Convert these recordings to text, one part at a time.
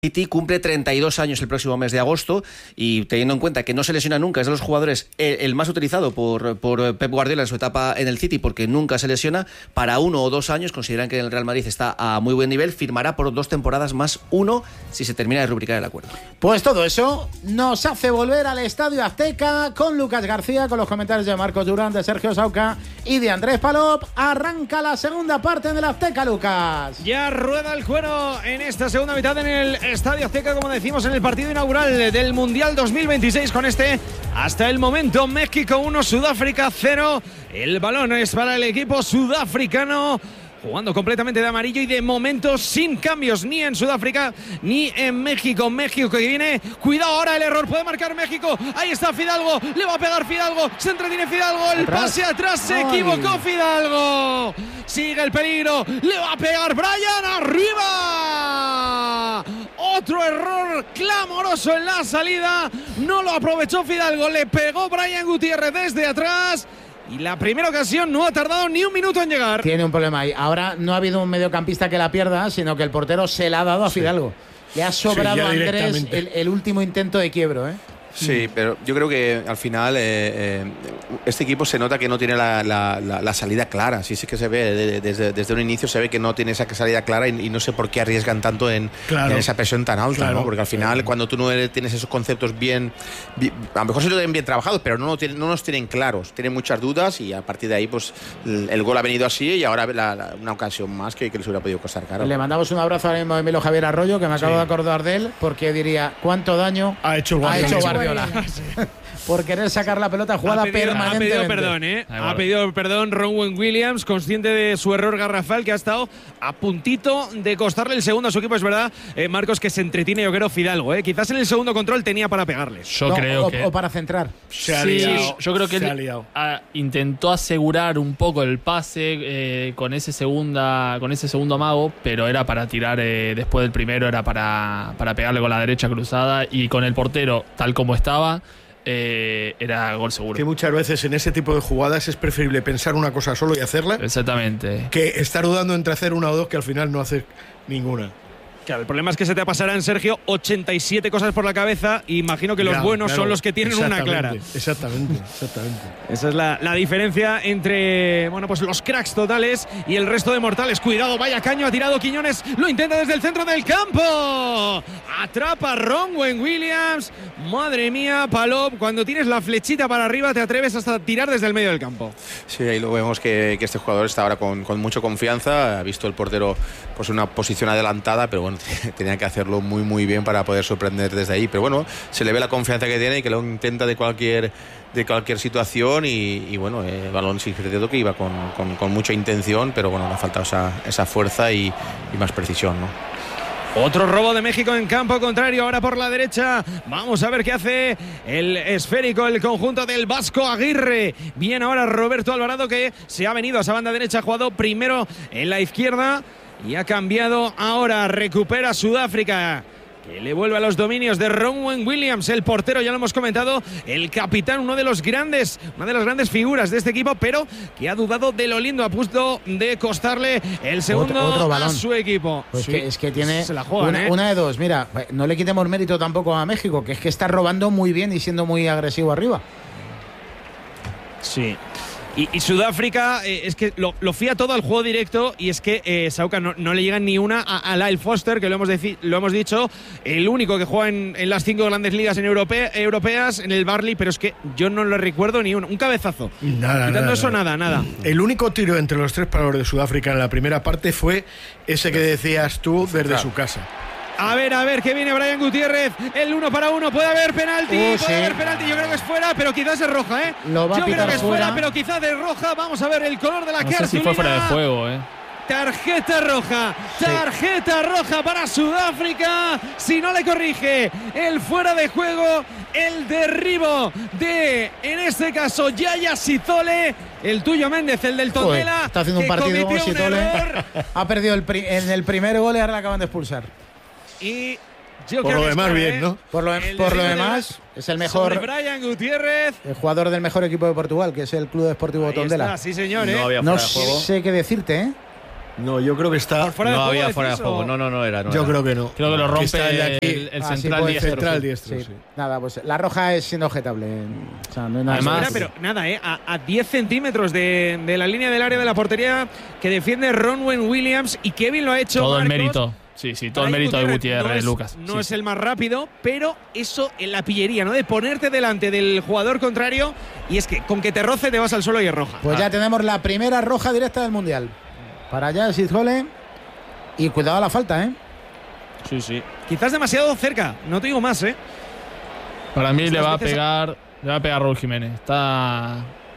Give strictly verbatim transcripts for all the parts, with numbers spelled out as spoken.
City cumple treinta y dos años el próximo mes de agosto y teniendo en cuenta que no se lesiona nunca, es de los jugadores el, el más utilizado por, por Pep Guardiola en su etapa en el City porque nunca se lesiona, para uno o dos años consideran que el Real Madrid está a muy buen nivel, firmará por dos temporadas más uno si se termina de rubricar el acuerdo. Pues todo eso nos hace volver al Estadio Azteca con Lucas García, con los comentarios de Marcos Durán, de Sergio Sauca y de Andrés Palop. Arranca la segunda parte del Azteca, Lucas. Ya rueda el cuero en esta segunda mitad en el Estadio Azteca, como decimos, en el partido inaugural del Mundial dos mil veintiséis con este, hasta el momento, México uno, Sudáfrica cero. El balón es para el equipo sudafricano, jugando completamente de amarillo y de momento sin cambios ni en Sudáfrica ni en México. México que viene, cuidado ahora el error, puede marcar México, ahí está Fidalgo, le va a pegar Fidalgo, se entretiene Fidalgo, el ¿Atrás? pase atrás, se Ay. equivocó Fidalgo, sigue el peligro, le va a pegar Brian, arriba, otro error clamoroso en la salida, no lo aprovechó Fidalgo, le pegó Brian Gutiérrez desde atrás. Y la primera ocasión no ha tardado ni un minuto en llegar. Tiene un problema ahí. Ahora no ha habido un mediocampista que la pierda, sino que el portero se la ha dado a Fidalgo. Sí. Le ha sobrado sí, a Andrés el, el último intento de quiebro, ¿eh? Sí, pero yo creo que al final eh, eh, este equipo se nota que no tiene la, la, la, la salida clara. Sí, sí que se ve, de, de, desde, desde un inicio se ve que no tiene esa salida clara y, y no sé por qué arriesgan tanto en, claro, en esa presión tan alta, claro, ¿no? Porque al final claro. cuando tú no eres, tienes esos conceptos bien, bien, a lo mejor se lo tienen bien trabajados, pero no, lo tienen, no los tienen claros, tienen muchas dudas y a partir de ahí pues el, el gol ha venido así y ahora la, la, una ocasión más que, que les hubiera podido costar caro. Le mandamos un abrazo ahora mismo a Emilio Javier Arroyo, que me acabo sí. de acordar de él, porque diría, ¿cuánto daño ha hecho Guardiola? Ha hecho Guardiola? Por querer sacar la pelota jugada permanentemente. Ha pedido perdón, ¿eh? Ha pedido perdón Ronwen Williams, consciente de su error garrafal, que ha estado a puntito de costarle el segundo a su equipo. Es verdad, eh, Marcos, que se entretiene, yo creo, Fidalgo, ¿eh? Quizás en el segundo control tenía para pegarle. Yo no, creo o, que... O para centrar. Se ha sí, liado, yo creo que se él ha liado. A, intentó asegurar un poco el pase eh, con, ese segunda, con ese segundo amago, pero era para tirar eh, después del primero, era para, para pegarle con la derecha cruzada y con el portero tal como estaba. Eh, era gol seguro. Que muchas veces en ese tipo de jugadas es preferible pensar una cosa solo y hacerla. Exactamente. Que estar dudando entre hacer una o dos que al final no haces ninguna. Claro, el problema es que se te pasarán, Sergio, ochenta y siete cosas por la cabeza y imagino que los ya, buenos claro, son los que tienen una clara. Exactamente, exactamente. Esa es la, la diferencia entre, bueno, pues los cracks totales y el resto de mortales. Cuidado, vaya caño, ha tirado Quiñones, lo intenta desde el centro del campo. Atrapa Ronwen Williams. Madre mía, Palop, cuando tienes la flechita para arriba te atreves hasta tirar desde el medio del campo. Sí, ahí lo vemos que, que este jugador está ahora con, con mucha confianza. Ha visto el portero pues una posición adelantada, pero bueno, tenía que hacerlo muy muy bien para poder sorprender desde ahí, pero bueno, se le ve la confianza que tiene y que lo intenta de cualquier de cualquier situación y, y bueno, el balón sí que que iba con, con, con mucha intención, pero bueno, le ha faltado esa, esa fuerza y, y más precisión, ¿no? Otro robo de México en campo contrario, ahora por la derecha. Vamos a ver qué hace el esférico, el conjunto del Vasco Aguirre. Bien ahora Roberto Alvarado, que se ha venido a esa banda derecha, ha jugado primero en la izquierda y ha cambiado ahora. Recupera Sudáfrica, que le vuelve a los dominios de Ronwen Williams, el portero, ya lo hemos comentado, el capitán, uno de los grandes, una de las grandes figuras de este equipo, pero que ha dudado de lo lindo, a punto de costarle el segundo otro, otro balón a su equipo. Pues sí, que, es que tiene se la juegan, una, ¿eh? una de dos. Mira, no le quitemos mérito tampoco a México, que es que está robando muy bien y siendo muy agresivo arriba. Sí. Y, y Sudáfrica eh, es que lo, lo fía todo al juego directo y es que eh, Sauca no, no le llegan ni una a, a Lyle Foster, que lo hemos, deci- lo hemos dicho, el único que juega en, en las cinco grandes ligas en europea, europeas, en el Barley, pero es que yo no le recuerdo ni uno, un cabezazo. Nada, Quitando nada, eso, nada. nada, nada. El único tiro entre los tres palos de Sudáfrica en la primera parte fue ese que decías tú desde claro. su casa. A ver, a ver, que viene Brian Gutiérrez, el uno para uno, puede haber penalti, uh, puede sí. haber penalti, yo creo que es fuera, pero quizás es roja, ¿eh? Lo va yo a creo que es fuera, fuera, pero quizás es roja, vamos a ver el color de la no cartulina. sé si fue fuera de juego, ¿eh? Tarjeta roja, tarjeta sí. roja para Sudáfrica, si no le corrige el fuera de juego, el derribo de, en este caso, Yaya Sizole, el tuyo Méndez, el del Tondela. Joder, está haciendo un partido Sizole, ha perdido el pri- en el primer gol y ahora le acaban de expulsar. Y yo por creo lo que demás está, bien, ¿eh? ¿no? Por lo, por lo demás de, es el mejor Brian Gutiérrez, el jugador del mejor equipo de Portugal, que es el Club Deportivo Ahí Tondela. está, sí señor, ¿eh? No había No fuera de juego. sé qué decirte, ¿eh? No, yo creo que está. Fuera de no juego, había decís, fuera de juego. o- No, no, no era. No Yo era. creo que no. Creo que lo rompe está el de aquí. el, el Ah, sí, central puede diestro. ser. Central sí. diestro, Sí. sí. Nada, pues la roja es inojetable. O sea, no hay nada Además- que Mira, decir. pero nada, ¿eh? a, a diez centímetros de, de la línea del área de la portería que defiende Ronwen Williams y Kevin lo ha hecho. Todo el Marcos. mérito. Sí, sí, todo el Brian mérito de Gutiérrez, no es, Lucas. No Sí, es sí. el más rápido, pero eso en la pillería, ¿no? De ponerte delante del jugador contrario y es que con que te roce te vas al suelo y es roja. Pues ya tenemos la primera roja directa del Mundial. Para allá Sizgole. Y cuidado a la falta, ¿eh? Sí, sí. Quizás demasiado cerca, no te digo más, ¿eh? Para mí le Estas va a veces- pegar, le va a pegar Raúl Jiménez. Está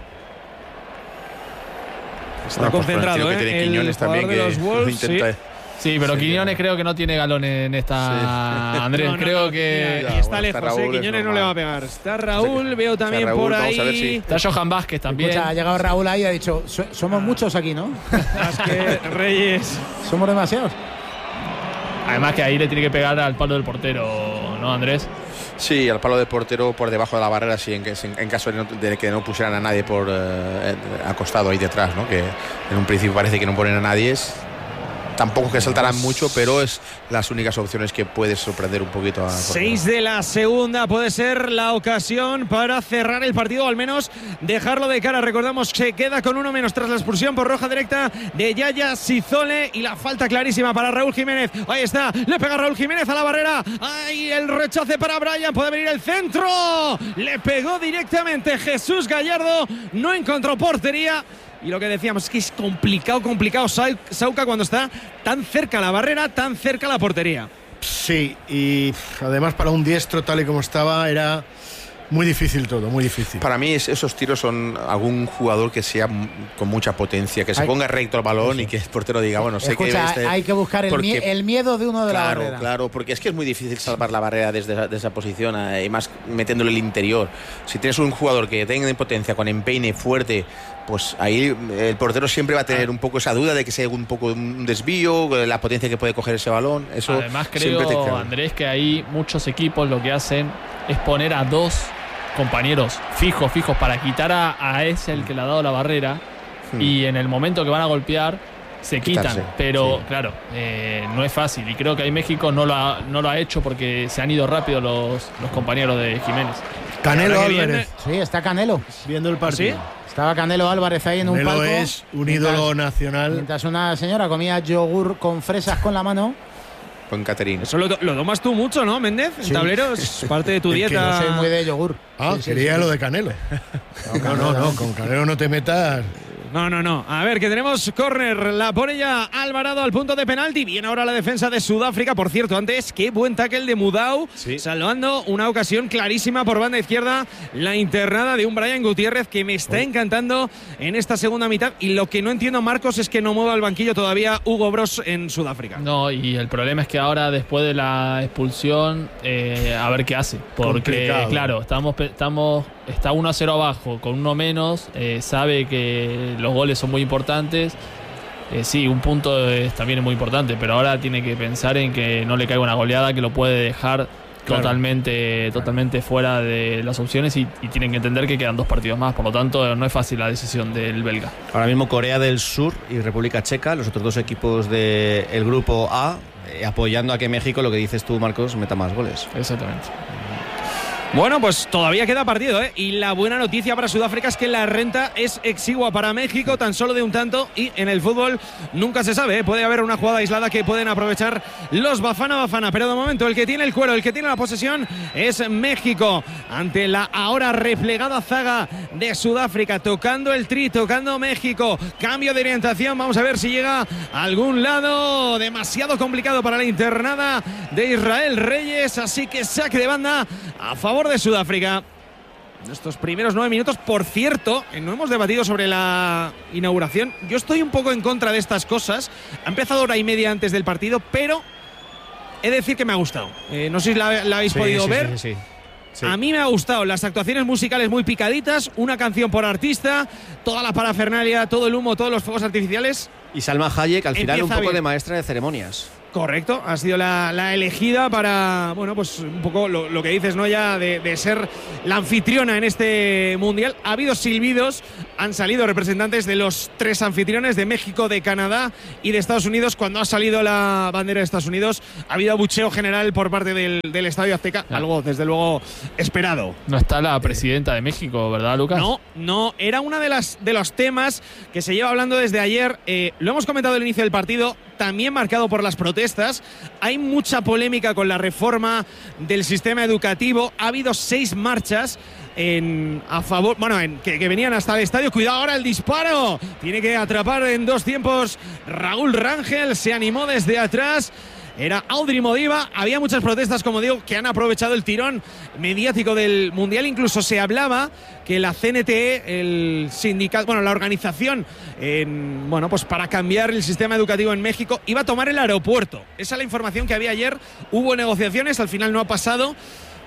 Está Bueno, pues concentrado, con el ¿eh? tiro que tiene El Quiñones también, jugador de que los lo Wolves, intenta. sí. Sí, pero Sí, Quiñones que creo que no tiene galones en esta. Andrés, No, no, creo no, que. mira, Ya, y está bueno, está lejos, ¿eh? Raúl, es Quiñones no normal. le va a pegar. Está Raúl, veo Está también Raúl, por vamos ahí. a ver si- Está Johan Vázquez también. Escucha, ha llegado Raúl ahí y ha dicho, "So- somos muchos aquí, ¿no? Vázquez, Reyes. Somos demasiados. Además que ahí le tiene que pegar al palo del portero, ¿no, Andrés? Sí, al palo de portero por debajo de la barrera, sí, en, que- en caso de, no- de que no pusieran a nadie por eh, acostado ahí detrás, ¿no? Que en un principio parece que no ponen a nadie. Es- tampoco que saltarán mucho, pero es las únicas opciones que puedes sorprender un poquito a Seis de la segunda puede ser la ocasión para cerrar el partido, o al menos dejarlo de cara. Recordamos que queda con uno menos tras la expulsión por roja directa de Yaya Sizole y la falta clarísima para Raúl Jiménez. Ahí está, le pega Raúl Jiménez a la barrera. Ahí el rechace para Brian, puede venir el centro. Le pegó directamente Jesús Gallardo, no encontró portería. Y lo que decíamos es que es complicado, complicado Sau- Sauca cuando está tan cerca la barrera, tan cerca la portería. Sí, y además para un diestro tal y como estaba era muy difícil todo, muy difícil. Para mí es- esos tiros son algún jugador que sea m- con mucha potencia, que se Hay- ponga recto al balón y que el portero diga, bueno, sé Escucha, que este- hay que buscar el, porque- mie- el miedo de uno de la Claro, barrera. claro, porque es que es muy difícil salvar la barrera desde esa, de esa posición, eh, y más metiéndole el interior. Si tienes un jugador que tenga potencia, con empeine fuerte, pues ahí el portero siempre va a tener un poco esa duda de que sea un poco un desvío, eh, la potencia que puede coger ese balón. Eso Además siempre te creo, queda. Andrés, que ahí muchos equipos lo que hacen es poner a dos compañeros fijos, fijos, para quitar a, a ese el que le ha dado la barrera Hmm. y en el momento que van a golpear se quitan. Quitarse, Pero sí. claro, eh, no es fácil y creo que ahí México no lo ha, no lo ha hecho porque se han ido rápido los, los compañeros de Jiménez. Canelo Ahora que Álvarez, Sí, está Canelo. viendo el partido. Estaba Canelo Álvarez ahí en un Canelo palco. es un mientras- ídolo nacional. Mientras una señora comía yogur con fresas con la mano. Con Caterina. Eso lo, lo tomas tú mucho, ¿no, Méndez? El Sí. tablero es parte de tu Es que dieta. Yo soy muy de yogur. Ah, Sí, sí, quería sí. lo de Canelo. No, no, no, con Canelo no te metas. No, no, no. A ver, que tenemos córner. La pone ya Alvarado al punto de penalti. Viene ahora la defensa de Sudáfrica. Por cierto, antes, qué buen tackle de Mudau. Sí. Salvando una ocasión clarísima por banda izquierda. La internada de un Brian Gutiérrez que me está encantando en esta segunda mitad. Y lo que no entiendo, Marcos, es que no mueva el banquillo todavía Hugo Bros en Sudáfrica. No, y el problema es que ahora, después de la expulsión, eh, a ver qué hace. Porque, Complicado. claro, estamos, pe- estamos está uno a cero abajo, con uno menos. eh, sabe que los goles son muy importantes. Eh, sí, un punto es, también es muy importante, pero ahora tiene que pensar en que no le caiga una goleada que lo puede dejar Claro. totalmente, totalmente fuera de las opciones y, y tienen que entender que quedan dos partidos más. Por lo tanto, no es fácil la decisión del belga. Ahora mismo Corea del Sur y República Checa, los otros dos equipos del grupo A, eh, apoyando a que México, lo que dices tú, Marcos, meta más goles. Exactamente. Bueno, pues todavía queda partido, ¿eh? Y la buena noticia para Sudáfrica es que la renta es exigua para México, tan solo de un tanto. Y en el fútbol nunca se sabe, ¿eh? Puede haber una jugada aislada que pueden aprovechar los Bafana Bafana. Pero de momento el que tiene el cuero, el que tiene la posesión es México. Ante la ahora replegada zaga de Sudáfrica, tocando el tri, tocando México. Cambio de orientación, vamos a ver si llega a algún lado. Demasiado complicado para la internada de Israel Reyes. Así que saque de banda a favor de Sudáfrica. En estos primeros nueve minutos, por cierto, eh, no hemos debatido sobre la inauguración. Yo estoy un poco en contra de estas cosas. Ha empezado hora y media antes del partido, pero he de decir que me ha gustado. Eh, no sé si la, la habéis podido ver. Sí, sí, sí. A mí me ha gustado las actuaciones musicales muy picaditas, una canción por artista, toda la parafernalia, todo el humo, todos los fuegos artificiales. Y Salma Hayek, al final, un Empieza poco bien. de maestra de ceremonias. Correcto, ha sido la, la elegida para, bueno, pues un poco lo, lo que dices, ¿no? Ya de, de ser la anfitriona en este mundial. Ha habido silbidos, han salido representantes de los tres anfitriones, de México, de Canadá y de Estados Unidos. Cuando ha salido la bandera de Estados Unidos, ha habido abucheo general por parte del, del Estadio Azteca, ah. algo desde luego esperado. No está la presidenta de México, ¿verdad, Lucas? No, no, era una de las de los temas que se lleva hablando desde ayer. Eh, lo hemos comentado al inicio del partido, también marcado por las protestas. Hay mucha polémica con la reforma del sistema educativo. Ha habido seis marchas en, a favor, bueno, en, que, que venían hasta el estadio. Cuidado ahora el disparo. Tiene que atrapar en dos tiempos Raúl Rangel. Se animó desde atrás. Era Audrey Modiva. Había muchas protestas, como digo, que han aprovechado el tirón mediático del Mundial. Incluso se hablaba que la C N T E, el sindicato, bueno, la organización, en, bueno, pues para cambiar el sistema educativo en México, iba a tomar el aeropuerto. Esa es la información que había ayer. Hubo negociaciones, al final no ha pasado.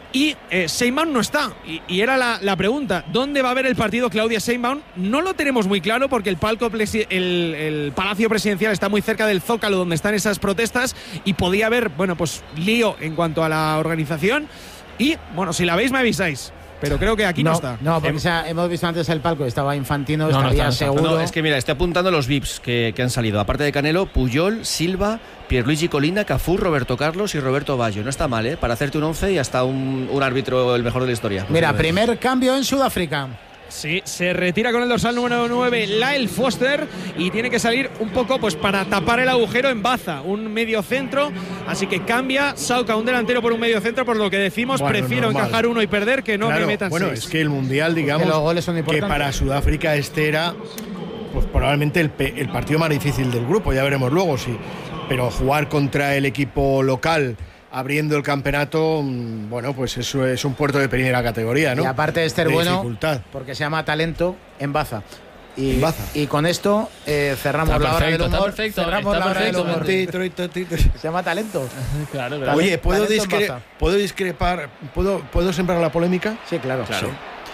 Y eh, Sheinbaum no está. Y, y era la, la pregunta, ¿dónde va a haber el partido Claudia Sheinbaum? No lo tenemos muy claro porque el, palco el, el Palacio Presidencial está muy cerca del Zócalo, donde están esas protestas, y podía haber, bueno, pues lío en cuanto a la organización. Y, bueno, si la veis me avisáis. Pero creo que aquí no, no está. No, porque eh, hemos visto antes el palco, estaba Infantino, no, estaría no está, seguro. No, es que mira, estoy apuntando los V I Ps que, que han salido. Aparte de Canelo, Puyol, Silva, Pierluigi Colina, Cafú, Roberto Carlos y Roberto Baggio. No está mal, ¿eh? Para hacerte un once y hasta un, un árbitro el mejor de la historia. Mira, primer cambio en Sudáfrica. Sí, se retira con el dorsal número nueve Lyle Foster y tiene que salir un poco pues para tapar el agujero en Baza, un medio centro, así que cambia Sauca, un delantero por un medio centro, por lo que decimos, bueno, prefiero normal. encajar uno y perder que no claro, me metan bueno, seis. Es que el Mundial, digamos, que, los goles son que para Sudáfrica este era pues probablemente el, el partido más difícil del grupo, ya veremos luego, sí, pero jugar contra el equipo local abriendo el campeonato, bueno, pues eso es un puerto de primera categoría, ¿no? Y aparte de ser de bueno, dificultad. Porque se llama talento en Baza. Y, en Baza. Y con esto eh, cerramos está la hora del humor. Está perfecto, cerramos está la hora perfecto, del humor. Se llama talento. Claro, claro. Oye, ¿puedo, talento discre ¿puedo discrepar? ¿Puedo, ¿Puedo sembrar la polémica? Sí, claro. claro. Sí.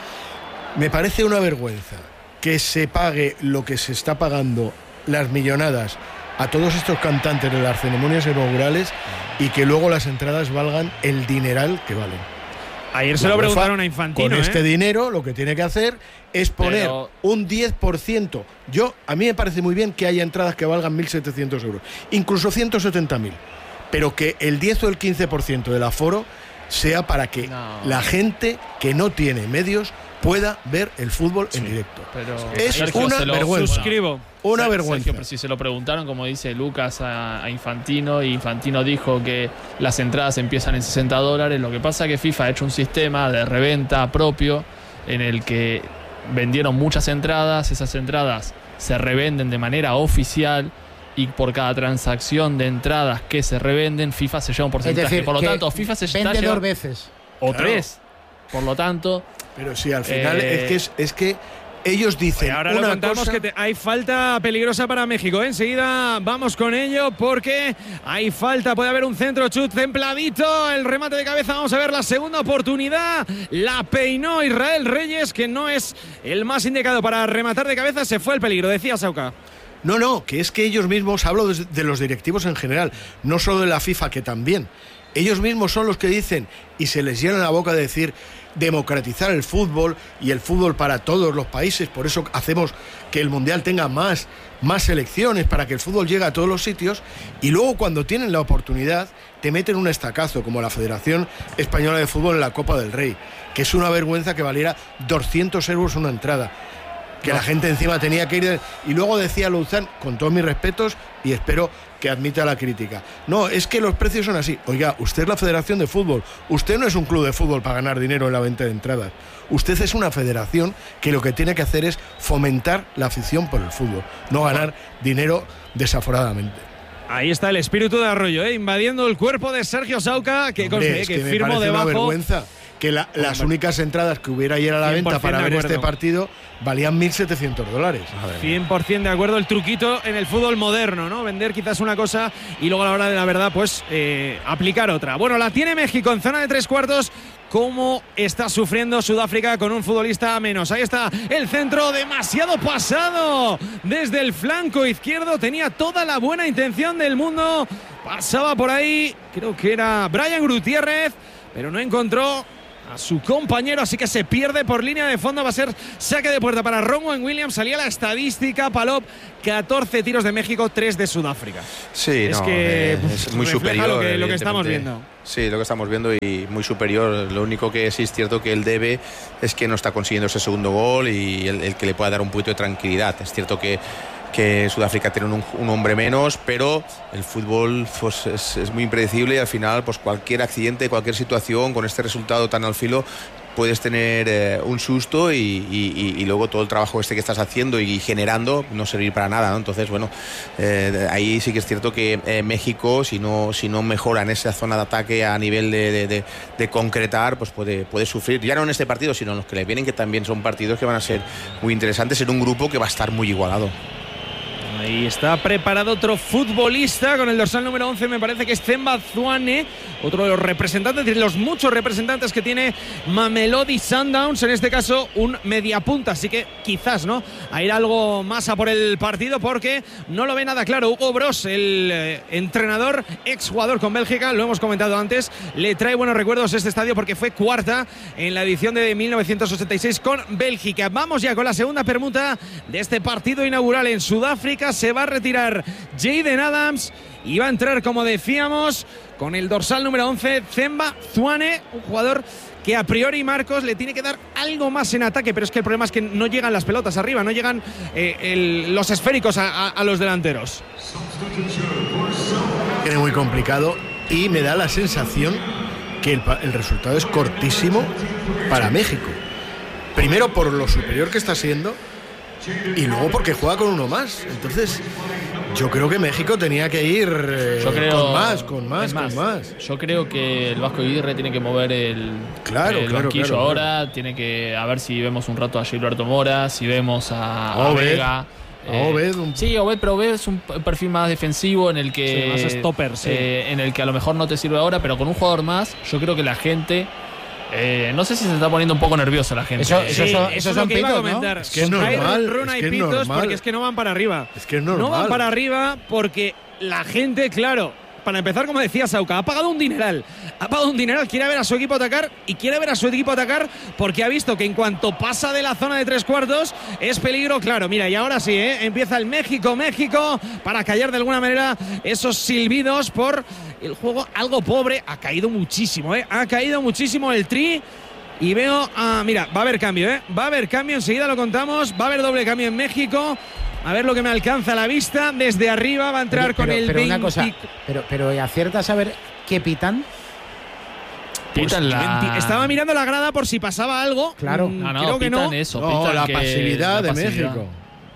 Me parece una vergüenza que se pague lo que se está pagando, las millonadas, a todos estos cantantes de las ceremonias inaugurales y que luego las entradas valgan el dineral que valen. Ayer se la lo UEFA, preguntaron a Infantino. Con ¿eh? este dinero lo que tiene que hacer es poner Pero... un diez por ciento. Yo, a mí me parece muy bien que haya entradas que valgan mil setecientos euros, incluso ciento setenta mil, pero que el diez o el quince por ciento del aforo sea para que no. la gente que no tiene medios pueda ver el fútbol sí, en directo. Pero es Sergio, una se lo vergüenza. Suscribo. Una Sergio, vergüenza. Pero si se lo preguntaron, como dice Lucas, a, a Infantino, y Infantino dijo que las entradas empiezan en sesenta dólares. Lo que pasa es que FIFA ha hecho un sistema de reventa propio en el que vendieron muchas entradas. Esas entradas se revenden de manera oficial y por cada transacción de entradas que se revenden, FIFA se lleva un porcentaje. Es decir, por lo tanto, FIFA se vende está dos veces. O claro. tres. Por lo tanto... Pero sí, al final eh, es que es, es que ellos dicen. Oye, ahora una lo contamos cosa... que te, hay falta peligrosa para México. ¿eh? Enseguida vamos con ello porque hay falta. Puede haber un centro chut templadito. El remate de cabeza. Vamos a ver la segunda oportunidad. La peinó Israel Reyes, que no es el más indicado para rematar de cabeza. Se fue el peligro, decía Sauca. No, no, que es que ellos mismos, hablo de, de los directivos en general, no solo de la FIFA, que también. Ellos mismos son los que dicen, y se les llena la boca de decir, democratizar el fútbol y el fútbol para todos los países. Por eso hacemos que el Mundial tenga más, más selecciones, para que el fútbol llegue a todos los sitios. Y luego, cuando tienen la oportunidad, te meten un estacazo, como la Federación Española de Fútbol en la Copa del Rey, que es una vergüenza que valiera doscientos euros una entrada. Que no. La gente encima tenía que ir de... Y luego decía Luzán, con todos mis respetos, y espero que admita la crítica, no, es que los precios son así. Oiga, usted es la Federación de Fútbol, usted no es un club de fútbol para ganar dinero en la venta de entradas, usted es una federación que lo que tiene que hacer es fomentar la afición por el fútbol, no ganar dinero desaforadamente. Ahí está el espíritu de Arroyo, ¿eh? Invadiendo el cuerpo de Sergio Sauca, que, Hombre, conste, es que, que firmo me debajo. Una vergüenza que la, las únicas entradas que hubiera ayer a la venta para ver este partido valían mil setecientos dólares. cien por ciento de acuerdo, el truquito en el fútbol moderno, ¿no? Vender quizás una cosa y luego a la hora de la verdad, pues eh, aplicar otra. Bueno, la tiene México en zona de tres cuartos. Cómo está sufriendo Sudáfrica con un futbolista menos. Ahí está el centro, demasiado pasado desde el flanco izquierdo. Tenía toda la buena intención del mundo, Pasaba por ahí, creo que era Brian Gutiérrez, pero no encontró a su compañero, así que se pierde por línea de fondo. Va a ser saque de puerta para Ronwen Williams. Salía la estadística, Palop, catorce tiros de México, tres de Sudáfrica. Sí, es no, que eh, es muy superior lo que, lo que estamos viendo. Sí, lo que estamos viendo y muy superior. Lo único que sí es cierto que él debe es que no está consiguiendo ese segundo gol y el, el que le pueda dar un poquito de tranquilidad. Es cierto que que Sudáfrica tiene un, un hombre menos, pero el fútbol pues, es, es muy impredecible y al final pues cualquier accidente, cualquier situación con este resultado tan al filo puedes tener eh, un susto y, y, y luego todo el trabajo este que estás haciendo y generando no servir para nada, ¿no? Entonces, bueno, eh, ahí sí que es cierto que eh, México, si no, si no mejora en esa zona de ataque a nivel de, de, de, de concretar, pues puede, puede sufrir, ya no en este partido, sino en los que le vienen, que también son partidos que van a ser muy interesantes en un grupo que va a estar muy igualado. Ahí está preparado otro futbolista con el dorsal número once, me parece que es Themba Zwane, otro de los representantes, de los muchos representantes que tiene Mamelodi Sundowns, en este caso un mediapunta, así que quizás, ¿no?, a ir algo más a por el partido porque no lo ve nada claro. Hugo Broos, el eh, entrenador, exjugador con Bélgica, lo hemos comentado antes, le trae buenos recuerdos a este estadio porque fue cuarta en la edición de mil novecientos ochenta y seis con Bélgica. Vamos ya con la segunda permuta de este partido inaugural en Sudáfrica. Se va a retirar Jaden Adams y va a entrar, como decíamos, con el dorsal número once, Themba Zwane, un jugador que a priori Marcos le tiene que dar algo más en ataque, pero es que el problema es que no llegan las pelotas arriba, no llegan eh, el, los esféricos a, a, a los delanteros. Tiene muy complicado y me da la sensación que el, el resultado es cortísimo para México. Primero por lo superior que está siendo y luego porque juega con uno más. Entonces yo creo que México tenía que ir eh, yo creo, con más, con más, más, con más. Yo creo que el Vasco Aguirre tiene que mover el, claro, el claro, banquillo claro, ahora. claro. Tiene que, a ver si vemos un rato a Gilberto Mora, si vemos a, a Obed, Vega. Eh, Obed, un... Sí, Obed, pero Obed es un perfil más defensivo en el que sí, más stopper, sí. eh, en el que a lo mejor no te sirve ahora, pero con un jugador más, yo creo que la gente Eh, no sé si se está poniendo un poco nerviosa la gente. Eso, Sí, eso, son, eso eso es son lo que iba a pitos, comentar. ¿no? Es que es normal, Hay runa es y que es pitos normal. porque es que no van para arriba. Es que es normal. No van para arriba porque la gente, claro, para empezar, como decía Sauca, ha pagado un dineral. Ha pagado un dineral, quiere ver a su equipo atacar y quiere ver a su equipo atacar porque ha visto que en cuanto pasa de la zona de tres cuartos es peligro, claro. Mira, y ahora sí, ¿eh? Empieza el México-México para callar de alguna manera esos silbidos por el juego algo pobre. Ha caído muchísimo, ¿eh? Ha caído muchísimo el Tri. Y veo, ah, mira, va a haber cambio, ¿eh? Va a haber cambio, enseguida lo contamos. Va a haber doble cambio en México. A ver lo que me alcanza la vista. Desde arriba va a entrar pero, con pero, el pero veinte. Una cosa, pero, pero acierta a saber qué pitan. Pitan la... veinte. Estaba mirando la grada por si pasaba algo. Claro. Mm, No, no, creo que pitan no. eso. No, pitan la que pasividad la de pasividad. México.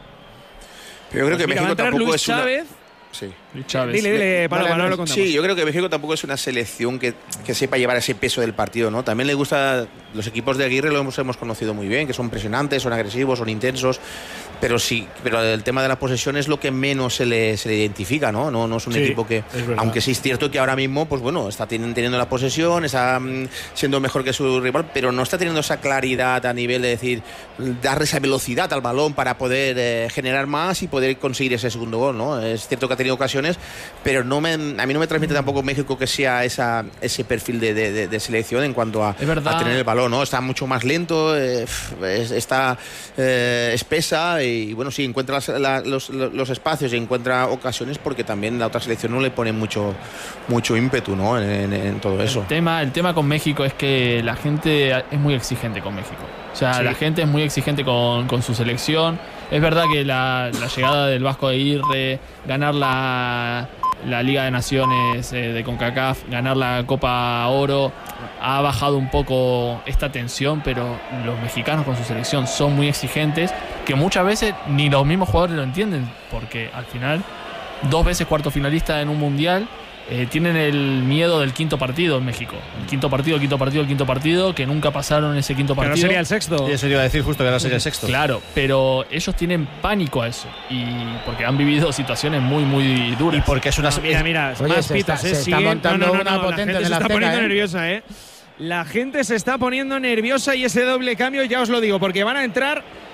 Pero yo creo Pues que mira, va a México entrar tampoco Luis es una... Chávez. Sí. Chávez. Dile, dile, para, Vale, para, no, lo contamos. Sí, yo creo que México tampoco es una selección que, que sepa llevar ese peso del partido, ¿no? También le gusta, los equipos de Aguirre lo hemos, hemos conocido muy bien, que son presionantes, son agresivos, son intensos, pero sí, pero el tema de la posesión es lo que menos se le, se le identifica, ¿no? No, no es un Sí, equipo que, es verdad. aunque sí es cierto que ahora mismo, pues bueno, está teniendo, teniendo la posesión, está mm, siendo mejor que su rival, pero no está teniendo esa claridad a nivel de decir, darle esa velocidad al balón para poder eh, generar más y poder conseguir ese segundo gol, ¿no? Es cierto que ha tenido ocasiones, pero no me, a mí no me transmite tampoco México que sea esa, ese perfil de, de, de selección en cuanto a, Es verdad. a tener el balón, ¿no? Está mucho más lento, eh, es, está eh, espesa y bueno, sí, encuentra las, la, los, los espacios y encuentra ocasiones porque también la otra selección no le pone mucho, mucho ímpetu, ¿no? en, en, en todo eso. El tema, el tema con México es que la gente es muy exigente con México. O sea, Sí. la gente es muy exigente con, con su selección. Es verdad que la, la llegada del Vasco Aguirre, ganar la, la Liga de Naciones eh, de CONCACAF, ganar la Copa Oro, ha bajado un poco esta tensión, pero los mexicanos con su selección son muy exigentes, que muchas veces ni los mismos jugadores lo entienden, porque al final, dos veces cuarto finalista en un mundial, eh, tienen el miedo del quinto partido en México. El quinto partido, el quinto partido, el quinto partido, que nunca pasaron ese quinto Pero partido. sería el sexto. Y eso iba a decir justo que ahora sería el sexto. Claro, pero ellos tienen pánico a eso, y porque han vivido situaciones muy, muy duras. Y porque es una. Ah, mira, mira, Oye, más se pitos, está- ¿eh? se está Sigue- montando no, no, no, una no, potente la gente en se la está Azteca, poniendo ¿eh? nerviosa, ¿eh? La gente se está poniendo nerviosa y ese doble cambio, ya os lo digo, porque van a entrar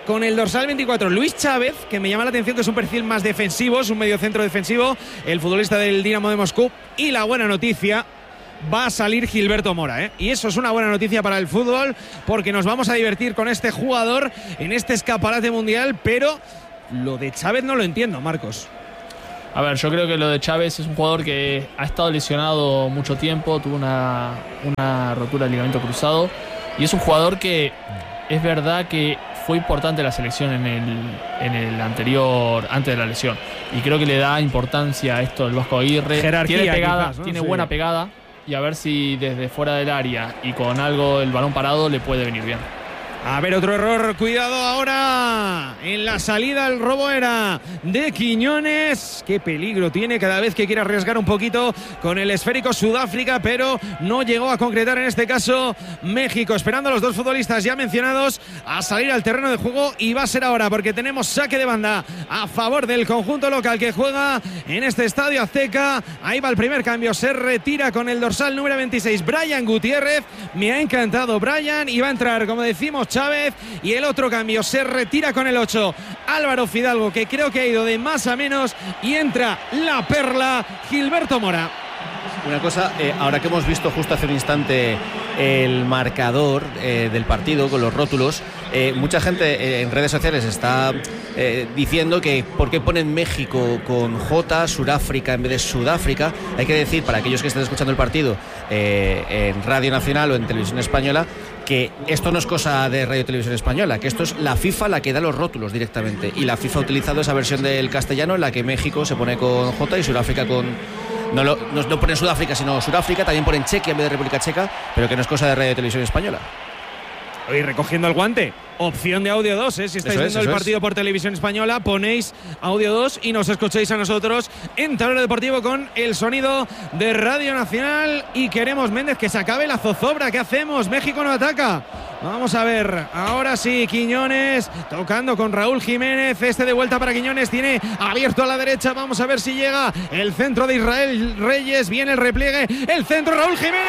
con el dorsal veinticuatro, Luis Chávez, que me llama la atención que es un perfil más defensivo, es un mediocentro defensivo, el futbolista del Dinamo de Moscú. Y la buena noticia, va a salir Gilberto Mora, ¿eh? Y eso es una buena noticia para el fútbol, porque nos vamos a divertir con este jugador en este escaparate mundial, pero lo de Chávez no lo entiendo, Marcos. A ver, yo creo que lo de Chávez es un jugador que ha estado lesionado mucho tiempo, tuvo una, una rotura de ligamento cruzado, y es un jugador que es verdad que fue importante la selección en el, en el anterior, antes de la lesión, y creo que le da importancia a esto el Vasco Aguirre. Jerarquía, tiene pegada, quizás, ¿no? tiene Sí. buena pegada, y a ver si desde fuera del área y con algo el balón parado le puede venir bien. A ver, otro error, cuidado ahora. En la salida el robo era de Quiñones. Qué peligro tiene cada vez que quiere arriesgar un poquito con el esférico Sudáfrica, pero no llegó a concretar en este caso México. Esperando a los dos futbolistas ya mencionados a salir al terreno de juego, y va a ser ahora porque tenemos saque de banda a favor del conjunto local que juega en este Estadio Azteca. Ahí va el primer cambio, se retira con el dorsal número veintiséis Brian Gutiérrez. Me ha encantado Brian, y va a entrar, como decimos, Chávez, y el otro cambio se retira con el ocho Álvaro Fidalgo, que creo que ha ido de más a menos, y entra la perla Gilberto Mora. Una cosa, eh, ahora que hemos visto justo hace un instante el marcador eh, del partido con los rótulos, eh, mucha gente eh, en redes sociales está eh, diciendo que por qué ponen México con J, Sudáfrica en vez de Sudáfrica. Hay que decir, para aquellos que estén escuchando el partido eh, en Radio Nacional o en Televisión Española, que esto no es cosa de Radio Televisión Española, que esto es la FIFA la que da los rótulos directamente, y la FIFA ha utilizado esa versión del castellano en la que México se pone con J y Sudáfrica con... No, lo, no, no ponen Sudáfrica sino Sudáfrica, también ponen Chequia en vez de República Checa, pero que no es cosa de Radio Televisión Española. Hoy recogiendo el guante, opción de audio dos, ¿eh? Si estáis Eso viendo es, el eso partido es. por Televisión Española, ponéis audio dos y nos escucháis a nosotros en Tablero Deportivo con el sonido de Radio Nacional. Y queremos, Méndez, que se acabe la zozobra. ¿Qué hacemos? México no ataca. Vamos a ver, ahora sí, Quiñones tocando con Raúl Jiménez, este de vuelta para Quiñones, tiene abierto a la derecha, vamos a ver si llega el centro de Israel Reyes, viene el repliegue, el centro, Raúl Jiménez,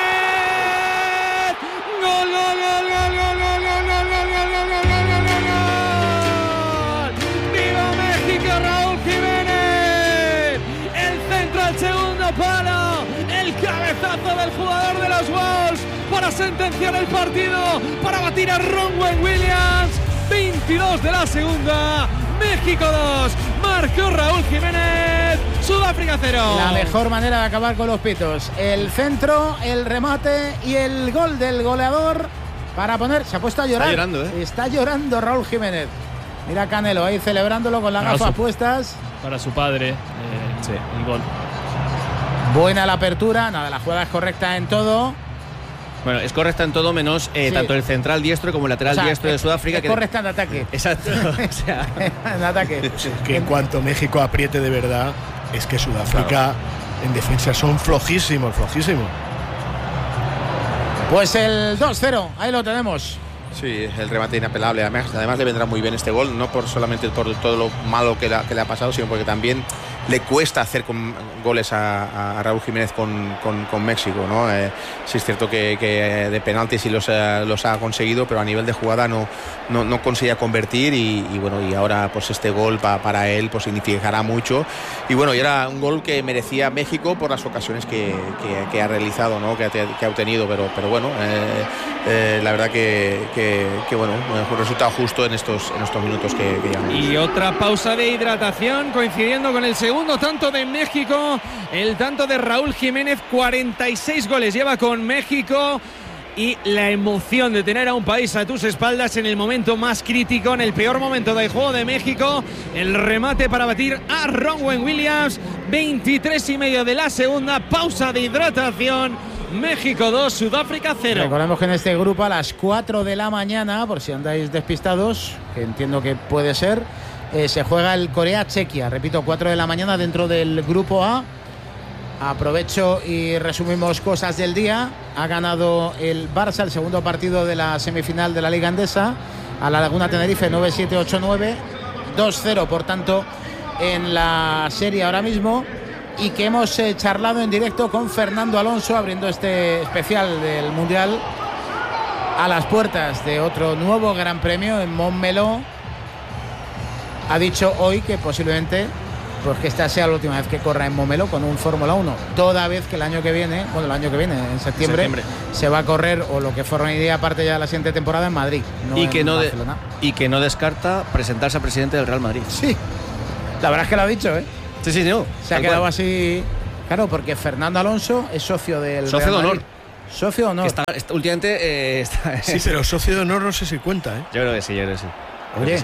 gol, gol, gol, gol, gol, gol, gol, gol, gol, gol, gol, gol, gol, gol. ¡Viva México, Raúl Jiménez! El centro al segundo palo, el cabezazo del jugador de los Wolves para sentenciar el partido, para batir a Ronwen Williams. veintidós de la segunda, México dos, marcó Raúl Jiménez, Sudáfrica cero. La mejor manera de acabar con los pitos, el centro, el remate y el gol del goleador para poner, se ha puesto a llorar. Está llorando, ¿eh? Está llorando Raúl Jiménez. Mira Canelo ahí celebrándolo con las Para gafas su- puestas. Para su padre, eh, Sí. el gol. Buena la apertura, nada, la jugada es correcta en todo. Bueno, es correcta en todo menos eh, Sí. tanto el central diestro como el lateral O sea, diestro de es- Sudáfrica. es que correcta en ataque. Exacto. O sea, En ataque. Que en cuanto México apriete de verdad, es que Sudáfrica en defensa son flojísimos, flojísimos. Pues el dos cero, ahí lo tenemos. Sí, el remate inapelable. Además, además le vendrá muy bien este gol, no por solamente por todo lo malo que, la, que le ha pasado, sino porque también le cuesta hacer con, goles a, a Raúl Jiménez con, con, con México, ¿no? Eh, sí es cierto que, que de penaltis sí los, eh, los ha conseguido, pero a nivel de jugada no, no, no conseguía convertir y, y bueno, y ahora pues este gol pa, para él pues significará mucho. Y bueno, y era un gol que merecía México por las ocasiones que, que, que ha realizado, ¿no? Que, ha- que ha obtenido, pero, pero bueno, eh, eh, la verdad que, que, que bueno, un resultado justo en estos, en estos minutos que, que llevamos. Y otra pausa de hidratación coincidiendo con el segundo tanto de México, el tanto de Raúl Jiménez. Cuarenta y seis goles lleva con México, y la emoción de tener a un país a tus espaldas en el momento más crítico, en el peor momento del juego de México. El remate para batir a Ronwen Williams. Veintitrés y medio de la segunda, pausa de hidratación. México dos, Sudáfrica cero. Recordemos que en este grupo a las cuatro de la mañana, por si andáis despistados, que entiendo que puede ser, eh, se juega el Corea-Chequia. Repito, cuatro de la mañana dentro del grupo A. Aprovecho y resumimos cosas del día. Ha ganado el Barça el segundo partido de la semifinal de la Liga Endesa a la Laguna Tenerife nueve siete ocho nueve, dos cero por tanto en la serie ahora mismo, y que hemos eh, charlado en directo con Fernando Alonso abriendo este especial del Mundial a las puertas de otro nuevo Gran Premio en Montmeló, ha dicho hoy que posiblemente pues que esta sea la última vez que corra en Momelo con un Fórmula uno, toda vez que el año que viene, bueno, el año que viene, en septiembre, septiembre. se va a correr, o lo que formaría parte ya de la siguiente temporada, en Madrid, no y, en que no de- Barcelona. y que no descarta presentarse a presidente del Real Madrid. Sí, la verdad es que lo ha dicho, ¿eh? Sí, sí, no. Se ha tal quedado cual. así, claro, porque Fernando Alonso es socio del Socio Real de honor. Madrid. Socio de honor. Está, está- últimamente eh, está. Sí, pero socio de honor no sé si cuenta, ¿eh? Yo creo que sí, yo creo que sí. Creo Oye,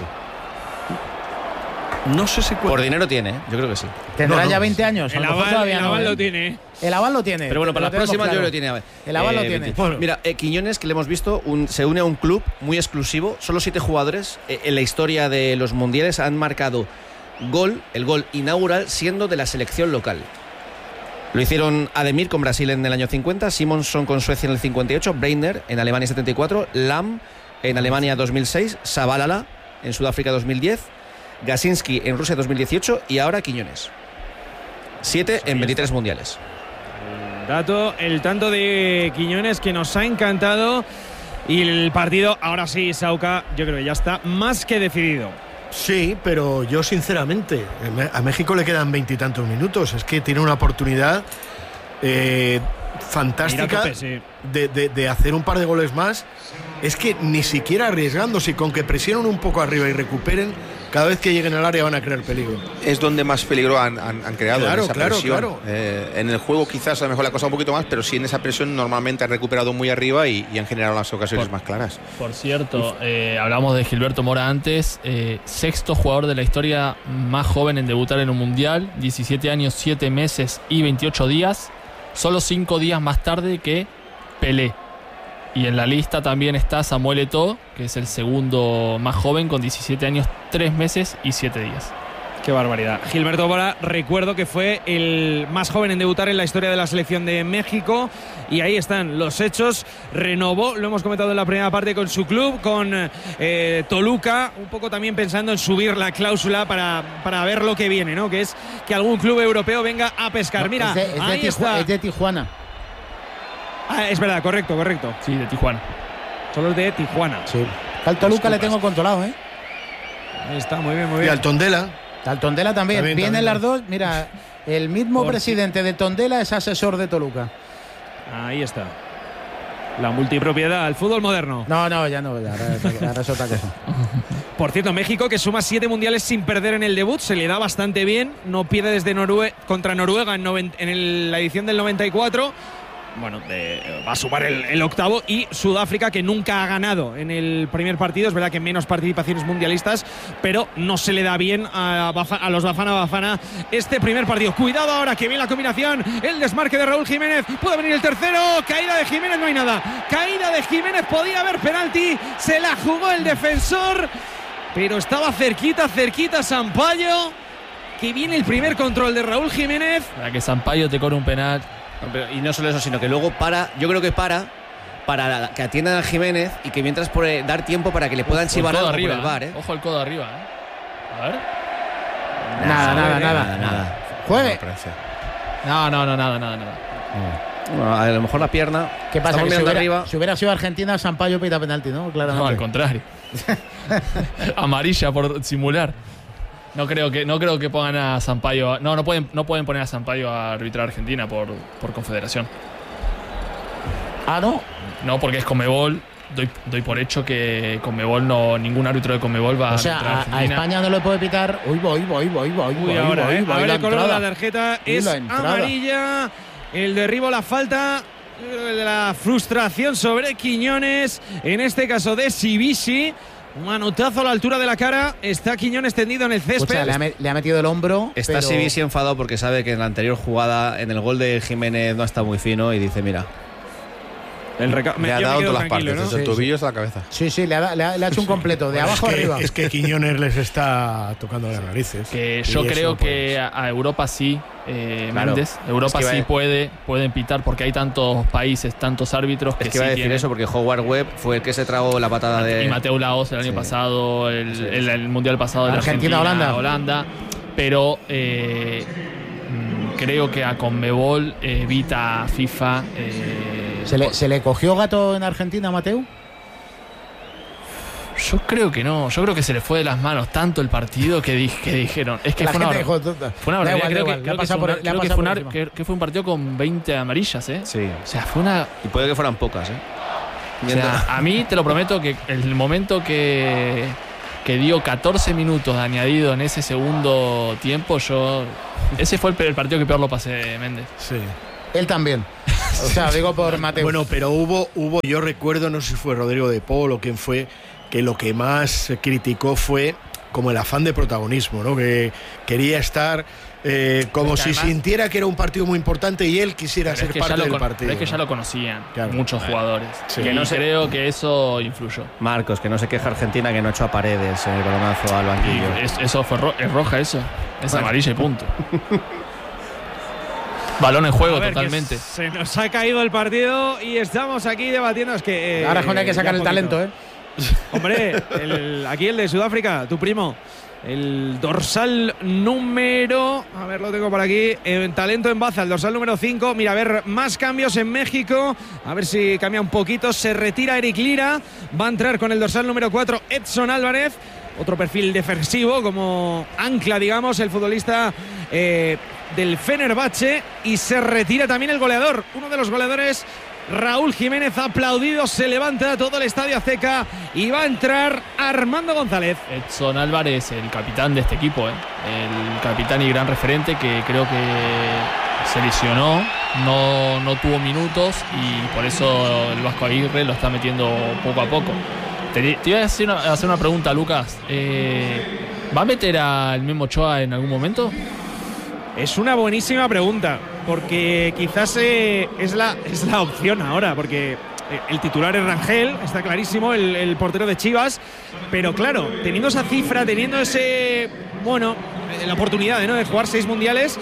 que sí. No sé si cuenta. Por dinero tiene, ¿eh? Yo creo que sí. tendrá No, no. ya veinte años. El a lo mejor aval, todavía el no, aval ¿eh? lo tiene. El aval lo tiene. Pero bueno, para lo la tenemos próxima claro. yo creo que tiene. El aval lo veinte. tiene. Bueno. Mira, eh, Quiñones, que le hemos visto, un- se une a un club muy exclusivo. Solo siete jugadores eh, en la historia de los mundiales han marcado gol, el gol inaugural, siendo de la selección local. Lo hicieron Ademir con Brasil en el año cincuenta, Simonson con Suecia en el cincuenta y ocho, Breitner en Alemania setenta y cuatro, Lam en Alemania dos mil seis, Zabalala en Sudáfrica dos mil diez, Gasinski en Rusia dos mil dieciocho y ahora Quiñones. Siete en veintitrés mundiales. Dato, el tanto de Quiñones que nos ha encantado. Y el partido, ahora sí, Sauca, yo creo que ya está más que decidido. Sí, pero yo sinceramente, a México le quedan veintitantos minutos. Es que tiene una oportunidad eh, fantástica Ir a tope, sí. de, de- de hacer un par de goles más. Es que ni siquiera arriesgándose, con que presionen un poco arriba y recuperen, cada vez que lleguen al área van a crear peligro. Es donde más peligro han, han- han creado, Claro, en esa claro, presión. claro. Eh, en el juego quizás a lo mejor la cosa un poquito más, pero sí en esa presión normalmente han recuperado muy arriba y, y han generado las ocasiones Por- más claras. Por cierto, eh, hablamos de Gilberto Mora antes, eh, sexto jugador de la historia más joven en debutar en un mundial, diecisiete años, siete meses y veintiocho días, solo cinco días más tarde que Pelé. Y en la lista también está Samuel Eto'o, que es el segundo más joven con diecisiete años, tres meses y siete días. Qué barbaridad. Gilberto Mora, recuerdo que fue el más joven en debutar en la historia de la selección de México. Y ahí están los hechos. Renovó, lo hemos comentado en la primera parte, con su club, con eh, Toluca, un poco también pensando en subir la cláusula para, para ver lo que viene, ¿no? Que es que algún club europeo venga a pescar. No, Mira, es de, es de ahí Tiju- está. es de Tijuana. Ah, es verdad, correcto, correcto. Sí, de Tijuana. Solo es de Tijuana. Sí. Al Toluca le tengo controlado, ¿eh? Ahí está, muy bien, muy Y bien. al Tondela. Al Tondela también. También, Vienen también. las dos. Mira, el mismo Por presidente de Tondela es asesor de Toluca. Ahí está. La multipropiedad, el fútbol moderno. No, no, ya no. Ya, ahora, ahora es otra cosa. Por cierto, México, que suma siete mundiales sin perder en el debut, se le da bastante bien. No pierde desde Norue contra Noruega en, noven en el, la edición del noventa y cuatro. Bueno, de, va a sumar el, el octavo. Y Sudáfrica, que nunca ha ganado en el primer partido. Es verdad que menos participaciones mundialistas, pero no se le da bien a, Bafa, a los Bafana Bafana este primer partido. Cuidado ahora, que viene la combinación. El desmarque de Raúl Jiménez. Puede venir el tercero. Caída de Jiménez, no hay nada. Caída de Jiménez, podía haber penalti. Se la jugó el defensor, pero estaba cerquita, cerquita Sampaio. Que viene el primer control de Raúl Jiménez. Para que Sampaio te corre un penal. No, pero- y no solo eso, sino que luego para, yo creo que para para que atiendan a Jiménez y que mientras por eh, dar tiempo para que le puedan Ojo, chivar el codo algo arriba, por el bar, ¿eh? Ojo el codo arriba, ¿eh? A ver. Nada, nada, nada. Nada, nada. Juegue. Me parece. No, no, no, nada, nada, nada. Bueno, a lo mejor la pierna. ¿Qué pasa? Estamos Que si, mirando hubiera, arriba. si hubiera sido Argentina, Sampaio pita penalti, ¿no? Claramente. No, al contrario. Amarilla por simular. No creo que no creo que pongan a Sampaio. a- No, no pueden no pueden poner a Sampaio a arbitrar a Argentina por, por confederación. Ah, no. No, porque es Conmebol. Doy, doy por hecho que Conmebol no ningún árbitro de Conmebol va a O sea, arbitrar a a, a Argentina. España no le puede pitar. Uy, voy, voy, voy, voy. Uy, voy, ahora, voy, eh. voy, ahora la el color de entrada. la tarjeta Uy, es la entrada. amarilla. El derribo, la falta, eh, la frustración sobre Quiñones, en este caso de Sibisi. Un manotazo a la altura de la cara. Está Quiñones tendido en el césped. Escucha, le, ha, me- le ha metido el hombro. Está pero- Sibisi enfadado porque sabe que en la anterior jugada, en el gol de Jiménez, no está muy fino y dice, mira, El reca- me- Le ha yo me dado quedo todas las tranquilo, partes, ¿no? desde el Sí, tobillo hasta la cabeza. Sí, sí, le ha, le ha- le ha hecho un completo, de Bueno, abajo es que, arriba. Es que Quiñones les está tocando las narices. Que Y yo eso creo no que puede a, a Europa sí, eh, Claro. Méndez. Europa Es que sí iba a- puede, pueden pitar porque hay tantos países, tantos árbitros que es que sí iba a decir tienen. eso porque Howard Webb fue el que se tragó la patada de... Y Mateo Laos el año Sí. pasado, el, Sí, sí. el- el mundial pasado de la Argentina, Argentina, Holanda. Holanda. Pero eh, mm, creo que a Conmebol eh, evita a FIFA. eh, ¿Se le, ¿Se le cogió gato en Argentina, Mateo? Yo creo que no, yo creo que se le fue de las manos tanto el partido que, di, que dijeron. Es que la fue una, dijo, fue una barbaridad. Creo, que, creo, que, fue una, creo que, fue una, que, que fue un partido con veinte amarillas, ¿eh? Sí. O sea, fue una. Y puede que fueran pocas, ¿eh? O sea, a mí te lo prometo que el momento que, que dio catorce minutos de añadido en ese segundo tiempo, yo. Ese fue el, el partido que peor lo pasé, Méndez. Sí. Él también. O sea, digo por Mateo. Bueno, pero hubo, hubo, yo recuerdo, no sé si fue Rodrigo de Paul o quién fue, que lo que más criticó fue como el afán de protagonismo, ¿no? Que quería estar eh, como si además, sintiera que era un partido muy importante y él quisiera ser es parte del con, partido. Pero es que ¿no? ya lo conocían claro. muchos jugadores. Sí. Y Que no se... creo que eso influyó. Marcos, que no se queja Argentina que no echó a Paredes en el balonazo al banquillo. Es, eso fue ro es roja eso. Es bueno. amarilla y punto. Balón en juego ver, totalmente. Se nos ha caído el partido y estamos aquí debatiendo. Es que, eh, ahora es cuando hay que sacar el talento, ¿eh? Hombre, el, aquí el de Sudáfrica, tu primo. El dorsal número. A ver, lo tengo por aquí. El talento en baza, el dorsal número cinco. Mira, a ver, más cambios en México. A ver si cambia un poquito. Se retira Eric Lira. Va a entrar con el dorsal número cuatro, Edson Álvarez. Otro perfil defensivo como ancla, digamos, el futbolista eh, del Fenerbahce. Y se retira también el goleador, uno de los goleadores, Raúl Jiménez, aplaudido. Se levanta todo el Estadio Azteca y va a entrar Armando González. Edson Álvarez, el capitán de este equipo, ¿eh? El capitán y gran referente, que creo que se lesionó, no, no tuvo minutos y por eso el Vasco Aguirre lo está metiendo poco a poco. Te, te iba a hacer una, a hacer una pregunta, Lucas. Eh, ¿Va a meter al Memo Ochoa en algún momento? Es una buenísima pregunta, porque quizás eh, es, la, es la opción ahora, porque el titular es Rangel, está clarísimo, el, el portero de Chivas, pero claro, teniendo esa cifra, teniendo ese, bueno, la oportunidad, ¿no?, de jugar seis mundiales,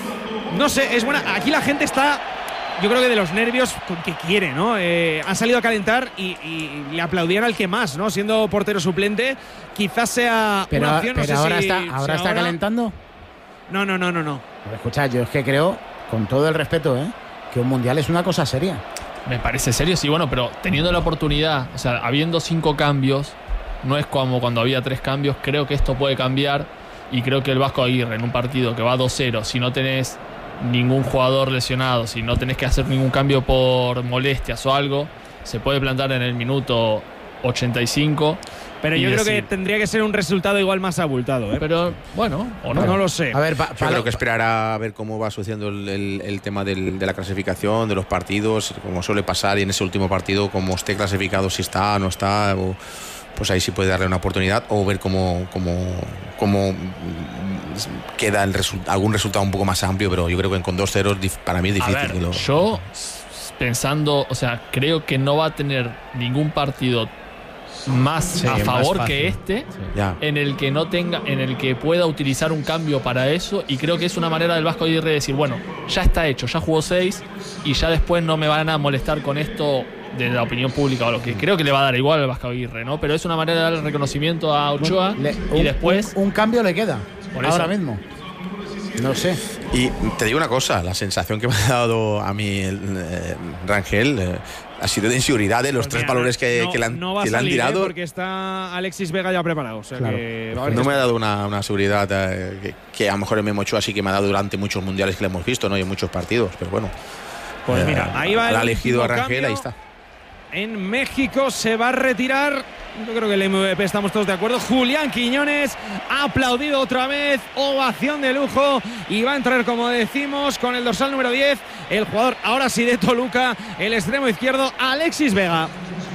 no sé, es buena. Aquí la gente está, yo creo que de los nervios con que quiere, ¿no? Eh, han salido a calentar y, y le aplaudían al que más, ¿no? Siendo portero suplente, quizás sea pero, una opción. Pero no sé ahora si, está, ahora si está ahora... calentando. No, no, no, no, no. Pero escucha, yo es que creo, con todo el respeto, ¿eh?, que un mundial es una cosa seria. Me parece serio, sí, bueno, pero teniendo la oportunidad, o sea, habiendo cinco cambios, no es como cuando había tres cambios. Creo que esto puede cambiar y creo que el Vasco Aguirre en un partido que va dos cero, si no tenés ningún jugador lesionado, si no tenés que hacer ningún cambio por molestias o algo, se puede plantar en el minuto ochenta y cinco. Pero yo creo decir, que tendría que ser un resultado igual más abultado, ¿eh? Pero bueno, o no, no lo sé. A ver, pa, yo creo que esperará a ver cómo va sucediendo el, el, el tema del, de la clasificación, de los partidos, como suele pasar, y en ese último partido, como esté clasificado, si está o no está, o, pues ahí sí puede darle una oportunidad, o ver cómo, cómo, cómo queda el resu algún resultado un poco más amplio, pero yo creo que con dos ceros para mí es difícil. A ver, que lo... yo pensando, o sea, creo que no va a tener ningún partido más sí, a favor más que este, sí. en el que no tenga, en el que pueda utilizar un cambio para eso, y creo que es una manera del Vasco Aguirre de decir, bueno, ya está hecho, ya jugó seis y ya después no me van a molestar con esto de la opinión pública o lo que creo que le va a dar igual al Vasco Aguirre, ¿no? Pero es una manera de dar el reconocimiento a Ochoa le, y un, después un, un cambio le queda por ahora eso. mismo. No sé. Y te digo una cosa, la sensación que me ha dado a mí el, eh, Rangel eh, ha sido de inseguridad de los porque tres valores que, no, que le han, no va que a le han salir, tirado. ¿eh? Porque está Alexis Vega ya preparado. O sea claro. que no me ha dado una, una seguridad eh, que, que a lo mejor el Memo Ochoa sí que me ha dado durante muchos mundiales que le hemos visto, ¿no? Y en muchos partidos, pero bueno. Pues eh, mira, ahí va el ha elegido a Rangel, ahí está. En México se va a retirar, yo creo que el M V P estamos todos de acuerdo, Julián Quiñones, aplaudido otra vez, ovación de lujo, y va a entrar, como decimos, con el dorsal número diez, el jugador ahora sí de Toluca, el extremo izquierdo, Alexis Vega.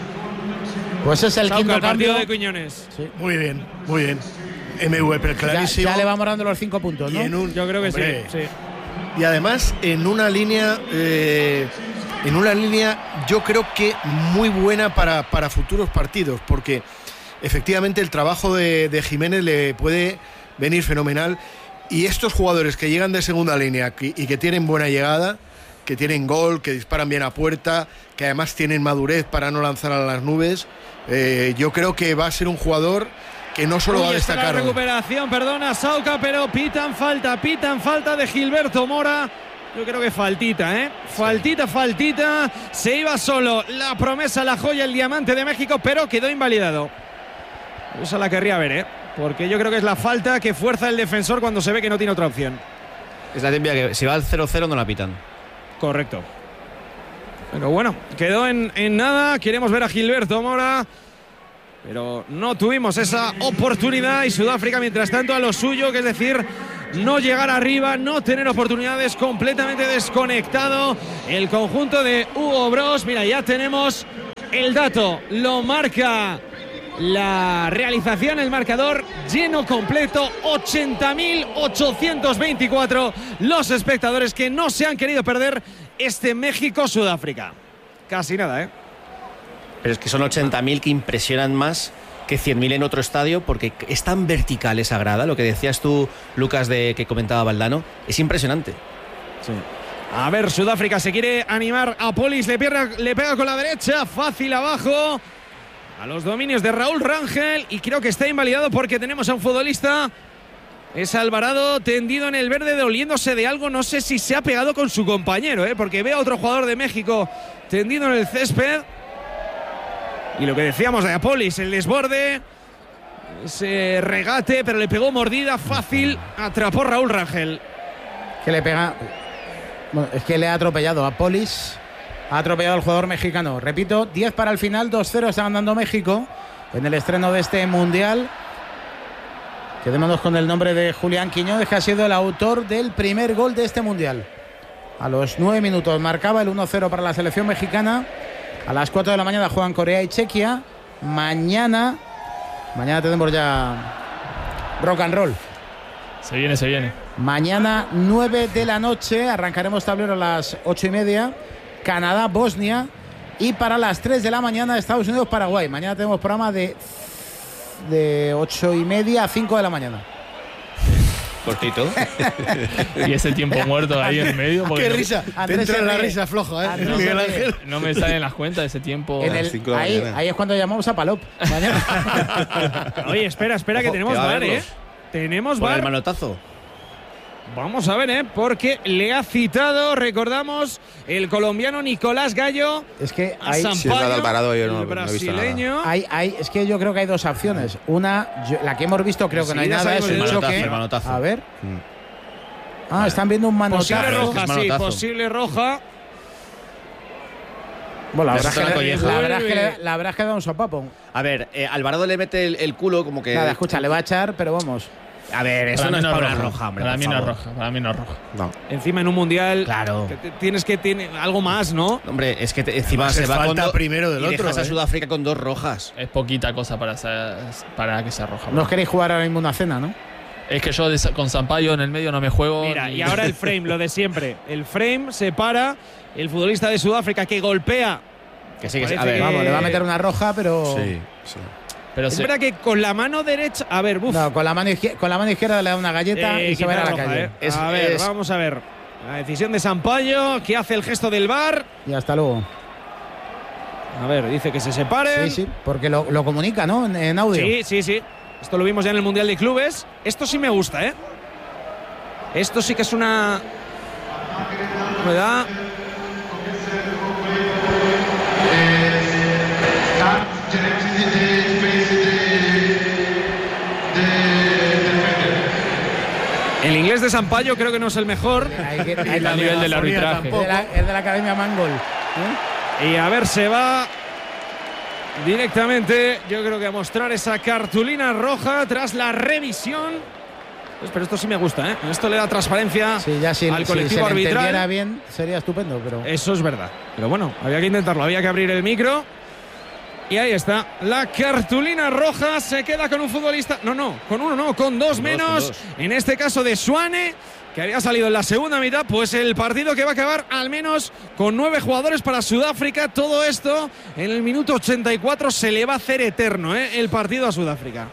Pues es el Sauca, quinto el partido cambio de Quiñones. Sí. Muy bien, muy bien. M V P clarísimo. Ya, ya le vamos dando los cinco puntos, ¿no? Y en un, yo creo que hombre, sí, sí. Y además en una línea... Eh, En una línea yo creo que muy buena para, para futuros partidos, porque efectivamente el trabajo de, de Jiménez le puede venir fenomenal, y estos jugadores que llegan de segunda línea y, y que tienen buena llegada, que tienen gol, que disparan bien a puerta, que además tienen madurez para no lanzar a las nubes, eh, yo creo que va a ser un jugador que no solo Uy, va a destacar. La recuperación, perdona Sauca, pero pitan falta, pitan falta de Gilberto Mora. Yo creo que faltita, ¿eh? Faltita, faltita. Se iba solo la promesa, la joya, el diamante de México, pero quedó invalidado. Esa la querría ver, ¿eh? Porque yo creo que es la falta que fuerza el defensor cuando se ve que no tiene otra opción. Es la típica que si va al cero cero no la pitan. Correcto. Pero bueno, quedó en, en nada. Queremos ver a Gilberto Mora, pero no tuvimos esa oportunidad. Y Sudáfrica, mientras tanto, a lo suyo, que es decir, no llegar arriba, no tener oportunidades, completamente desconectado el conjunto de Hugo Broos. Mira, ya tenemos el dato, lo marca la realización, el marcador lleno completo, ochenta mil ochocientos veinticuatro los espectadores que no se han querido perder este México-Sudáfrica. Casi nada, ¿eh? Pero es que son ochenta mil que impresionan más que cien mil en otro estadio, porque es tan vertical esa grada, lo que decías tú, Lucas, de que comentaba Valdano, es impresionante. Sí. A ver, Sudáfrica se quiere animar a Polis, le, pierda, le pega con la derecha, fácil abajo, a los dominios de Raúl Rangel, y creo que está invalidado porque tenemos a un futbolista, es Alvarado, tendido en el verde, doliéndose de algo. No sé si se ha pegado con su compañero, ¿eh? Porque veo a otro jugador de México tendido en el césped. Y lo que decíamos de Apolis, el desborde, ese regate, pero le pegó mordida fácil, atrapó Raúl Rangel. Que le pega, bueno, es que le ha atropellado a Polis, ha atropellado al jugador mexicano. Repito, diez para el final, dos cero está ganando México en el estreno de este Mundial. Quedémonos con el nombre de Julián Quiñones, que ha sido el autor del primer gol de este Mundial. A los nueve minutos marcaba el uno cero para la selección mexicana. A las cuatro de la mañana juegan Corea y Chequia. Mañana, mañana tenemos ya rock and roll. Se viene, se viene. Mañana, nueve de la noche, arrancaremos tablero a las ocho y media. Canadá, Bosnia. Y para las tres de la mañana, Estados Unidos, Paraguay. Mañana tenemos programa de, de ocho y media a cinco de la mañana. Cortito. Y ese tiempo muerto ahí en medio. ¡Qué no, risa! Andrés Te entra se la ríe. risa floja, ¿eh? Andrés Miguel se ríe. Ángel. no me salen las cuentas de ese tiempo. En el- cinco de la ahí, mañana. ahí es cuando llamamos a Palop. Mañana. Oye, espera, espera, que Ojo, tenemos que va a VAR, ¿eh? verlos. Tenemos Por el VAR. manotazo. Vamos a ver, ¿eh? Porque le ha citado, recordamos, el colombiano Nicolás Gallo Es que a hay, Sampaio, Si es la de Alvarado, yo no- el no he visto brasileño. hay, hay, es que yo creo que hay dos opciones. Una, yo- la que hemos visto, creo que no hay Enseguida nada, es sabemos un el choque. manotazo, el manotazo. A ver. Mm. Ah, están viendo un manotazo. Posible Claro, roja, es sí, manotazo. posible roja. Bueno, la Eso verdad, es es una que, colleja. la, verdad es que le, la verdad es que da un sopapo. A ver, eh, Alvarado le mete el, el culo como que... Nada, escucha, le va a echar, pero vamos. A ver, eso Para no mí es no para es una roja. roja, hombre. Para por mí no es favor. roja. Para mí no es roja. No. Encima en un mundial. Claro. que te- Tienes que tener algo más, ¿no? Hombre, es que te- encima Además, se es va con falta do- primero del y otro, dejas a ¿eh? Sudáfrica con dos rojas. Es poquita cosa para, ser- para que sea roja. No os queréis jugar ahora mismo una cena, ¿no? Es que yo de- con Sampaio en el medio no me juego. Mira, ni- y ahora el frame, lo de siempre. El frame separa el futbolista de Sudáfrica que golpea. Que sí, que Parece sí. A ver, que- Vamos, le va a meter una roja, pero. Sí, sí. Pero Es se- verdad que con la mano derecha. A ver, buf. No, con la mano izquierda, con la mano izquierda le da una galleta Eh, y se va a ir a la quita roja, calle. ¿eh? Es- a ver, es- vamos a ver. La decisión de Sampaio, que hace el gesto del VAR. Y hasta luego. A ver, dice que se separen. Sí, sí, porque lo, lo comunica, ¿no? En, en audio. Sí, sí, sí. Esto lo vimos ya en el Mundial de Clubes. Esto sí me gusta, ¿eh? Esto sí que es una novedad. El inglés de Sampaio creo que no es el mejor. Hay que- hay a que- nivel del arbitraje. Es de la, es de la Academia Mangol. ¿eh? Y a ver, se va directamente, yo creo que a mostrar esa cartulina roja tras la revisión. Pues, pero esto sí me gusta, ¿eh? Esto le da transparencia Sí, ya si, al si colectivo se le entendiera arbitral. bien, sería estupendo, pero. Eso es verdad. Pero bueno, había que intentarlo, había que abrir el micro. Y ahí está, la cartulina roja se queda con un futbolista. No, no, con uno no, con dos Con dos, menos. con dos. En este caso de Suane, que había salido en la segunda mitad. Pues el partido que va a acabar al menos con nueve jugadores para Sudáfrica. Todo esto en el minuto ochenta y cuatro se le va a hacer eterno, ¿eh? El partido a Sudáfrica.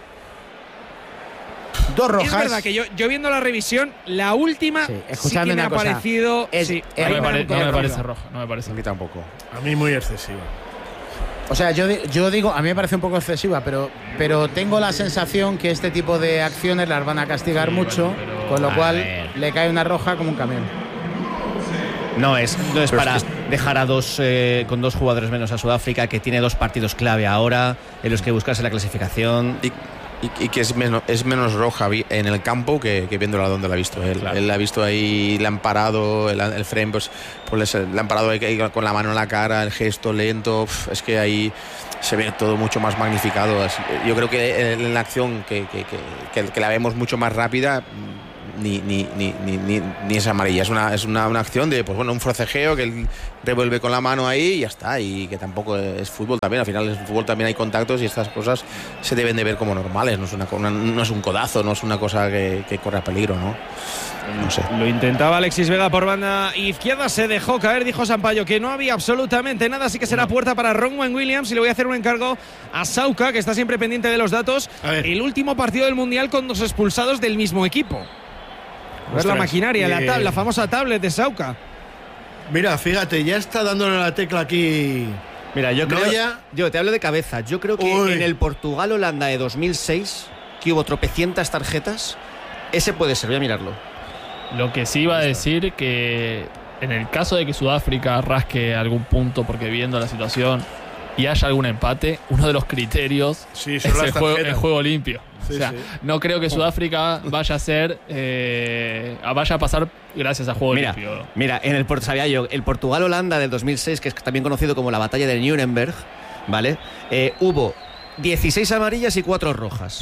Dos rojas. Es verdad que yo, yo viendo la revisión, la última Sí, sí, escuchadme que me una ha cosa. parecido. Es- sí, es- no, me ahí pare- un no me poco parece roja. roja. No me parece A mí tampoco. A mí muy excesiva. O sea, yo, di- yo digo, a mí me parece un poco excesiva, pero, pero tengo la sensación que este tipo de acciones las van a castigar Sí, mucho, bueno, pero- con lo a cual ver. le cae una roja como un camión. No es, no es para dejar a dos eh, con dos jugadores menos a Sudáfrica, que tiene dos partidos clave ahora en los que buscarse la clasificación. Y, y, y que es menos, es menos roja en el campo que, que viéndola donde la ha visto él. Claro. Él la ha visto ahí, le han parado, el, el frame, pues, pues le han parado ahí, ahí con la mano en la cara, el gesto lento. Uf, es que ahí se ve todo mucho más magnificado. Así, yo creo que en la acción que, que, que, que, que la vemos mucho más rápida. Ni, ni, ni, ni, ni es amarilla, es una, es una, una acción de, pues bueno, un forcejeo que él revuelve con la mano ahí y ya está, y que tampoco es fútbol también, al final en fútbol también hay contactos y estas cosas se deben de ver como normales, no es, una, una, no es un codazo, no es una cosa que, que corre a peligro, ¿no? No sé. Lo intentaba Alexis Vega por banda izquierda, se dejó caer, dijo Sampaio que no había absolutamente nada, así que será puerta para Ronwen Williams, y le voy a hacer un encargo a Sauca, que está siempre pendiente de los datos. El último partido del Mundial con dos expulsados del mismo equipo. Ver la maquinaria, eh, la, tab la famosa tablet de Sauca. Mira, fíjate, ya está dándole la tecla aquí. Mira, yo creo. Ya... Yo te hablo de cabeza. Yo creo que Uy. en el Portugal-Holanda de dos mil seis, que hubo tropecientas tarjetas, ese puede ser, voy a mirarlo. Lo que sí iba a decir que en el caso de que Sudáfrica rasque algún punto, porque viendo la situación y haya algún empate, uno de los criterios sí, es el juego, el juego limpio. Sí, o sea, sí. no creo que Sudáfrica vaya a ser eh, vaya a pasar gracias a juego mira, limpio. Mira, en el sabía yo, el Portugal-Holanda del dos mil seis, que es también conocido como la batalla de Nuremberg, ¿vale? Eh, hubo dieciséis amarillas y cuatro rojas.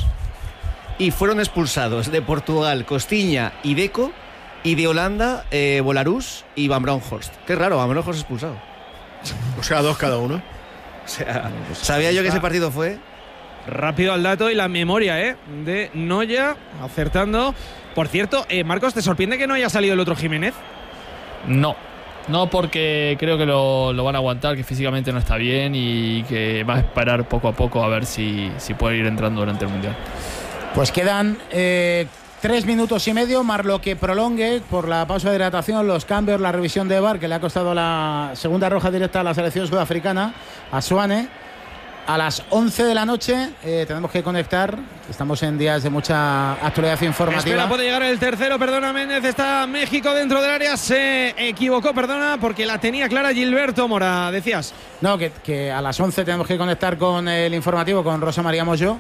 Y fueron expulsados de Portugal Costiña y Deco, y de Holanda eh, Bolarus y Van Bronckhorst. Qué raro, Van Bronckhorst expulsado. O sea, dos cada uno. O sea, sabía yo que ese partido fue... Rápido al dato y la memoria, ¿eh? De Noya, acertando. Por cierto, eh, Marcos, ¿te sorprende que no haya salido el otro Jiménez? No, no, porque creo que lo, lo van a aguantar, que físicamente no está bien y que va a esperar poco a poco a ver si, si puede ir entrando durante el Mundial. Pues quedan eh, tres minutos y medio, más lo que prolongue por la pausa de hidratación, los cambios, la revisión de V A R, que le ha costado la segunda roja directa a la selección sudafricana, a Suane. A las once de la noche eh, tenemos que conectar. Estamos en días de mucha actualidad informativa. Espera, puede llegar el tercero, perdona Méndez. Está México dentro del área. Se equivocó, perdona, porque la tenía clara Gilberto Mora, decías. No, que, que a las once tenemos que conectar con el informativo, con Rosa María Moyo.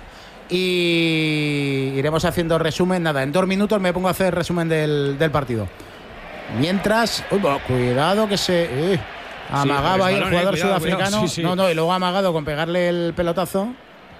Y iremos haciendo resumen. Nada, en dos minutos me pongo a hacer resumen del, del partido. Mientras, uy, bueno, cuidado que se... Eh, amagaba sí, ahí el jugador eh, cuidado, sudafricano. Cuidado, sí, sí. No, no, y luego ha amagado con pegarle el pelotazo.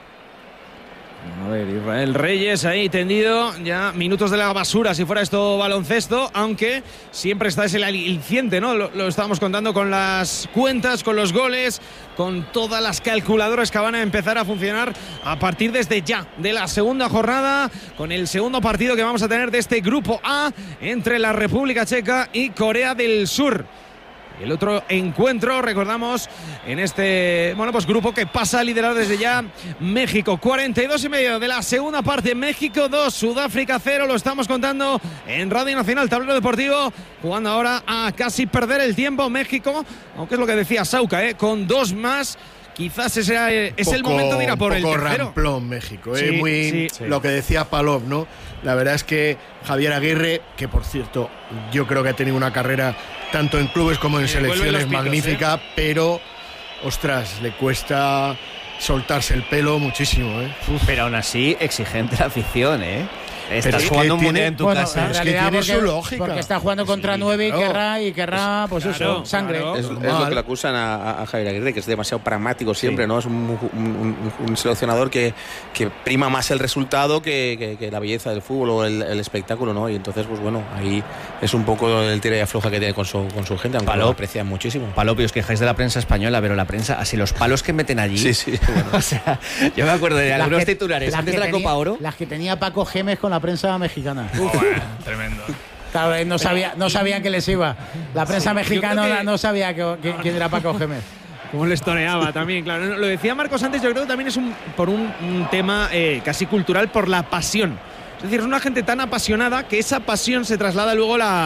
A ver, Israel Reyes ahí tendido, ya minutos de la basura si fuera esto baloncesto, aunque siempre está ese aliciente, ¿no? Lo, lo estábamos contando con las cuentas, con los goles, con todas las calculadoras que van a empezar a funcionar a partir desde ya de la segunda jornada, con el segundo partido que vamos a tener de este grupo A entre la República Checa y Corea del Sur. El otro encuentro, recordamos, en este bueno pues grupo que pasa a liderar desde ya México. cuarenta y dos y medio de la segunda parte. México dos, Sudáfrica cero. Lo estamos contando en Radio Nacional, Tablero Deportivo. Jugando ahora a casi perder el tiempo México, aunque es lo que decía Sauca, ¿eh? Con dos más. Quizás ese era, es poco, el momento de ir a por el tercero. Un poco ramplón México, ¿eh? Sí, Muy sí, sí. Lo que decía Palop, ¿no? La verdad es que Javier Aguirre, que por cierto yo creo que ha tenido una carrera tanto en clubes como en selecciones pitos, magnífica, ¿eh? Pero, ostras, le cuesta soltarse el pelo muchísimo, ¿eh? Uf. Pero aún así, exigente la afición, ¿eh? Estás es jugando un tiene, mundial en tu bueno, casa. Es que tiene porque, su lógica. Porque está jugando contra sí, nueve claro. y querrá, y querrá pues claro, eso, sangre. claro. Es, es lo que le acusan a, a Javier Aguirre, que es demasiado pragmático siempre, sí. ¿no? Es un, un, un seleccionador que, que prima más el resultado que, que, que la belleza del fútbol o el, el espectáculo, ¿no? Y entonces, pues bueno, ahí es un poco el tira y afloja que tiene con su, con su gente, aunque Palop, lo aprecian muchísimo. Palop, os quejáis de la prensa española, pero la prensa, así los palos que meten allí. Sí, sí. Bueno. O sea, yo me acuerdo de algunos que, titulares antes de la tenía, Copa Oro. Las que tenía Paco Gémez con la prensa mexicana. Oh, bueno, tremendo. Claro, no sabía, no sabían que les iba. La prensa sí, mexicana que... no sabía que, que, quién era Paco Gémez. Cómo les toreaba también, claro. Lo decía Marcos antes, yo creo que también es un, por un, un tema eh, casi cultural, por la pasión. Es decir, es una gente tan apasionada que esa pasión se traslada luego a la,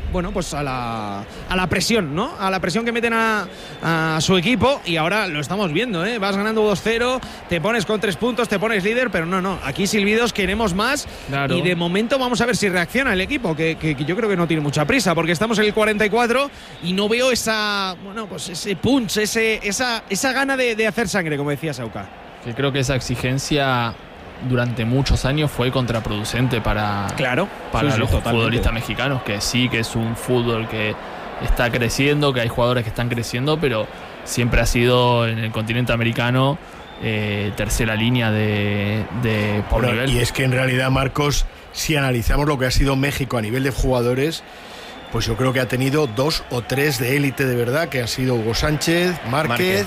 bueno, pues a la, a la presión, ¿no? A la presión que meten a, a su equipo, y ahora lo estamos viendo, ¿eh? Vas ganando dos cero, te pones con tres puntos, te pones líder, pero no, no, aquí silbidos queremos más, Claro. y de momento vamos a ver si reacciona el equipo, que, que, que yo creo que no tiene mucha prisa, porque estamos en el cuarenta y cuatro y no veo esa, bueno, pues ese punch, ese, esa, esa gana de, de hacer sangre, como decía Sauca. Que creo que esa exigencia durante muchos años fue contraproducente para, Claro, para sí, sí, los totalmente. futbolistas mexicanos, que sí que es un fútbol que está creciendo, que hay jugadores que están creciendo, pero siempre ha sido en el continente americano eh, tercera línea de, de por Bueno, nivel. y es que en realidad, Marcos, si analizamos lo que ha sido México a nivel de jugadores, pues yo creo que ha tenido dos o tres de élite de verdad, que ha sido Hugo Sánchez, Márquez, Márquez.